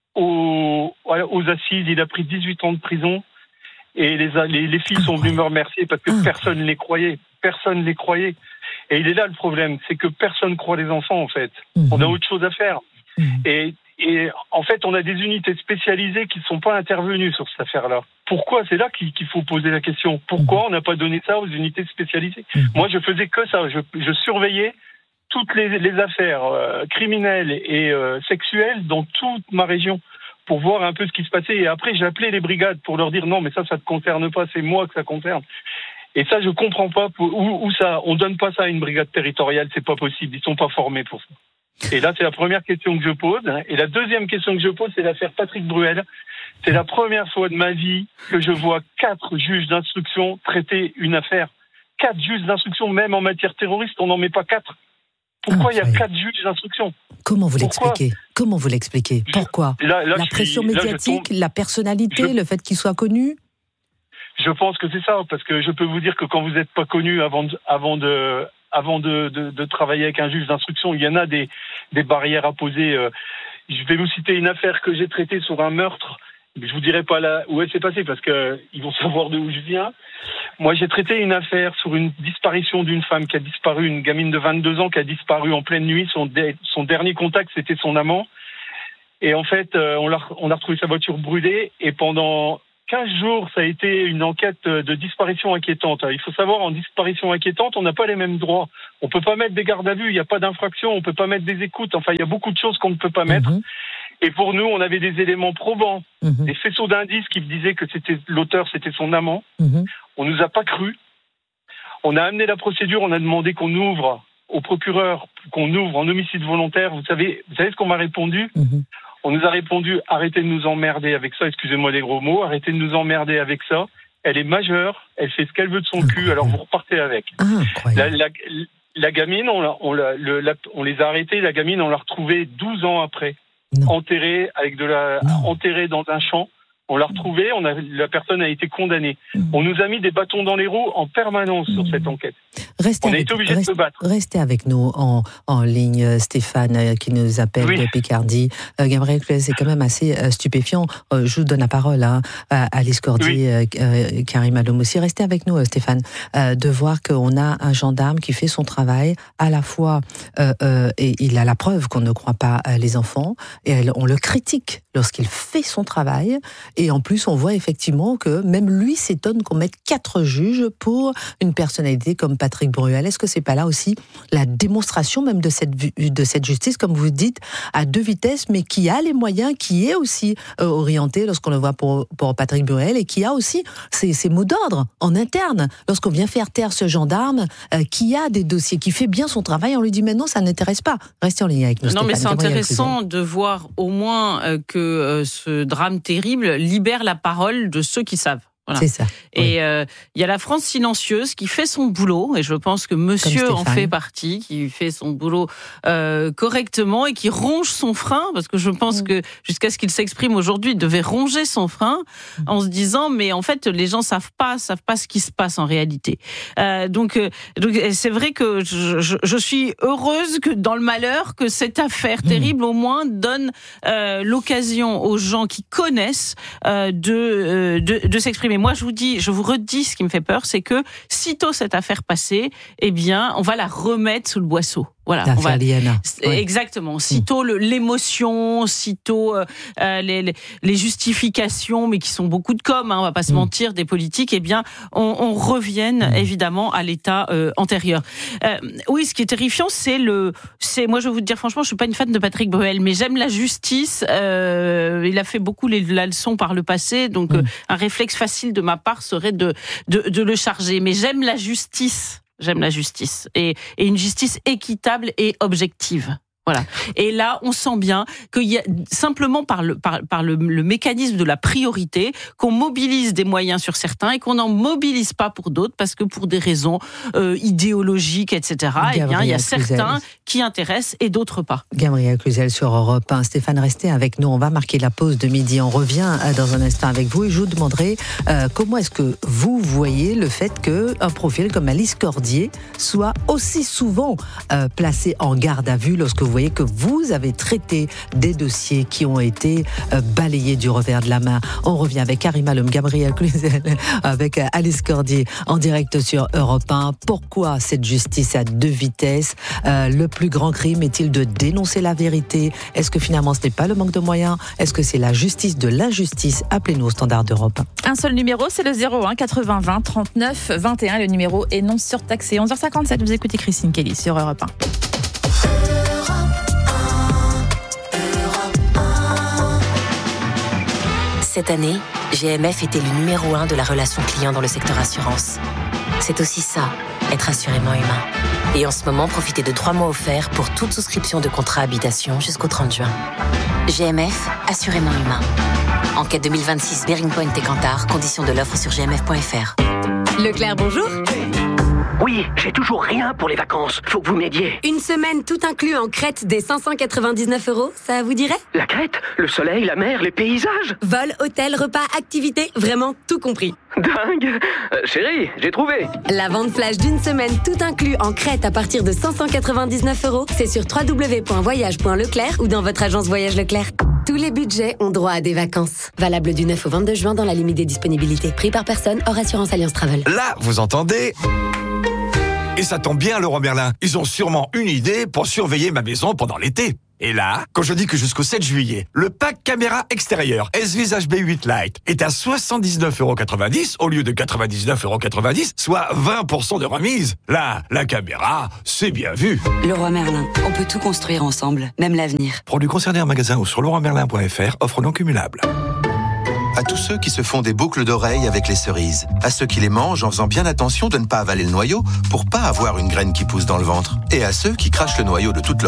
aux assises, il a pris 18 ans de prison. Et les filles sont venues me remercier parce que personne ne les croyait. Personne ne les croyait. Et il est là le problème, c'est que personne ne croit les enfants, en fait. On a autre chose à faire. Et en fait, on a des unités spécialisées qui ne sont pas intervenues sur cette affaire-là. Pourquoi? C'est là qu'il faut poser la question. Pourquoi on n'a pas donné ça aux unités spécialisées? Moi, je faisais que ça. Je surveillais toutes les affaires criminelles et sexuelles dans toute ma région, pour voir un peu ce qui se passait. Et après, j'ai appelé les brigades pour leur dire non, mais ça te concerne pas, c'est moi que ça concerne. Et ça, je comprends pas où ça, on donne pas ça à une brigade territoriale, c'est pas possible, ils sont pas formés pour ça. Et là, c'est la première question que je pose. Et la deuxième question que je pose, c'est l'affaire Patrick Bruel. C'est la première fois de ma vie que je vois 4 juges d'instruction traiter une affaire. 4 juges d'instruction, même en matière terroriste, on n'en met pas 4. Pourquoi il y a 4 juges d'instruction? Comment vous l'expliquez? Pourquoi? La pression médiatique, la personnalité, le fait qu'il soit connu? Je pense que c'est ça, parce que je peux vous dire que quand vous n'êtes pas connu avant de travailler avec un juge d'instruction, il y en a des barrières à poser. Je vais vous citer une affaire que j'ai traitée sur un meurtre. Je vous dirai pas où elle s'est passée parce que ils vont savoir d'où je viens. Moi, j'ai traité une affaire sur une disparition d'une femme qui a disparu, une gamine de 22 ans qui a disparu en pleine nuit. Son dernier contact, c'était son amant. Et en fait, on a retrouvé sa voiture brûlée. Et pendant 15 jours, ça a été une enquête de disparition inquiétante. Il faut savoir, en disparition inquiétante, on n'a pas les mêmes droits. On peut pas mettre des gardes à vue, il n'y a pas d'infraction, on peut pas mettre des écoutes. Enfin, il y a beaucoup de choses qu'on ne peut pas mettre. Et pour nous, on avait des éléments probants, des faisceaux d'indices qui disaient que l'auteur, c'était son amant. On nous a pas cru. On a amené la procédure, on a demandé qu'on ouvre au procureur, qu'on ouvre en homicide volontaire. Vous savez ce qu'on m'a répondu? On nous a répondu, arrêtez de nous emmerder avec ça, excusez-moi les gros mots, arrêtez de nous emmerder avec ça. Elle est majeure, elle fait ce qu'elle veut de son cul, alors vous repartez avec. La gamine, on les a arrêtés, la gamine, on l'a retrouvée 12 ans après, enterrée enterrée dans un champ. On l'a retrouvée, la personne a été condamnée. On nous a mis des bâtons dans les roues en permanence sur cette enquête. On a été obligés de se battre. Restez avec nous en ligne, Stéphane, qui nous appelle de Picardie. Gabriel Cluzel, c'est quand même assez stupéfiant. Je vous donne la parole à Alice Cordier, Karim Aloum aussi. Restez avec nous, Stéphane, de voir qu'on a un gendarme qui fait son travail, à la fois, et il a la preuve qu'on ne croit pas les enfants, et on le critique lorsqu'il fait son travail. Et en plus, on voit effectivement que même lui s'étonne qu'on mette 4 juges pour une personnalité comme Patrick Bruel. Est-ce que c'est pas là aussi la démonstration même de cette justice, comme vous dites, à 2 vitesses, mais qui a les moyens, qui est aussi orienté lorsqu'on le voit pour Patrick Bruel, et qui a aussi ses mots d'ordre en interne. Lorsqu'on vient faire taire ce gendarme qui a des dossiers, qui fait bien son travail, on lui dit mais non, ça n'intéresse pas. Restez en ligne avec nous. Non, Stéphane. mais c'est intéressant de voir au moins que ce drame terrible libère la parole de ceux qui savent. Voilà. C'est ça. Et il y a la France silencieuse qui fait son boulot, et je pense que monsieur en fait partie, qui fait son boulot correctement et qui ronge son frein, parce que je pense que jusqu'à ce qu'il s'exprime aujourd'hui, il devait ronger son frein en se disant mais en fait les gens savent pas ce qui se passe en réalité. Donc c'est vrai que je suis heureuse que dans le malheur que cette affaire terrible au moins donne l'occasion aux gens qui connaissent de s'exprimer. Mais moi, je vous redis, ce qui me fait peur, c'est que sitôt cette affaire passée, eh bien, on va la remettre sous le boisseau. Voilà, l'affaire Liana. Exactement. Sitôt l'émotion, sitôt les justifications, mais qui sont beaucoup de com', on va pas se mentir, des politiques. Eh bien, on revienne évidemment à l'état antérieur. Oui, ce qui est terrifiant, c'est moi, je vais vous dire franchement, je suis pas une fan de Patrick Bruel, mais j'aime la justice. Il a fait beaucoup la leçon par le passé, donc un réflexe facile de ma part serait de le charger. Mais j'aime la justice. J'aime la justice et une justice équitable et objective. Voilà. Et là, on sent bien qu'il y a simplement par le mécanisme de la priorité qu'on mobilise des moyens sur certains et qu'on n'en mobilise pas pour d'autres parce que pour des raisons idéologiques, etc. Eh bien, il y a certains qui intéressent et d'autres pas. Gabriel Cluzel sur Europe 1. Stéphane, restez avec nous. On va marquer la pause de midi. On revient dans un instant avec vous et je vous demanderai comment est-ce que vous voyez le fait qu'un profil comme Alice Cordier soit aussi souvent placé en garde à vue lorsque vous voyez que vous avez traité des dossiers qui ont été balayés du revers de la main. On revient avec Karim Alom, Gabriel Cluzel, avec Alice Cordier en direct sur Europe 1. Pourquoi cette justice à 2 vitesses? Le plus grand crime est-il de dénoncer la vérité? Est-ce que finalement ce n'est pas le manque de moyens? Est-ce que c'est la justice de l'injustice? Appelez-nous au standard d'Europe. Un seul numéro, c'est le 01 80 20 39 21. Le numéro est non surtaxé. 11h57, vous écoutez Christine Kelly sur Europe 1. Cette année, GMF était le numéro 1 de la relation client dans le secteur assurance. C'est aussi ça, être assurément humain. Et en ce moment, profitez de 3 mois offerts pour toute souscription de contrat habitation jusqu'au 30 juin. GMF, assurément humain. Enquête 2026 Bearing Point et Kantar, conditions de l'offre sur gmf.fr. Leclerc, bonjour. Oui, j'ai toujours rien pour les vacances. Faut que vous m'aidiez. Une semaine tout inclus en Crète des 599 €, ça vous dirait? La Crète, le soleil, la mer, les paysages. Vol, hôtel, repas, activités, vraiment tout compris. Dingue. Chérie, j'ai trouvé. La vente flash d'une semaine tout inclus en Crète à partir de 599 €, c'est sur www.voyage.leclerc ou dans votre agence Voyage Leclerc. Tous les budgets ont droit à des vacances. Valable du 9 au 22 juin dans la limite des disponibilités. Prix par personne, hors assurance Alliance Travel. Là, vous entendez ? Et ça tombe bien, Leroy Merlin. Ils ont sûrement une idée pour surveiller ma maison pendant l'été. Et là, quand je dis que jusqu'au 7 juillet, le pack caméra extérieure S-Vis HB8 Lite est à 79,90 € au lieu de 99,90 €, soit 20% de remise. Là, la caméra, c'est bien vu. Leroy Merlin, on peut tout construire ensemble, même l'avenir. Produits concernés en magasin ou sur leroymerlin.fr, offre non cumulable. À tous ceux qui se font des boucles d'oreilles avec les cerises. À ceux qui les mangent en faisant bien attention de ne pas avaler le noyau pour pas avoir une graine qui pousse dans le ventre. Et à ceux qui crachent le noyau de toute leur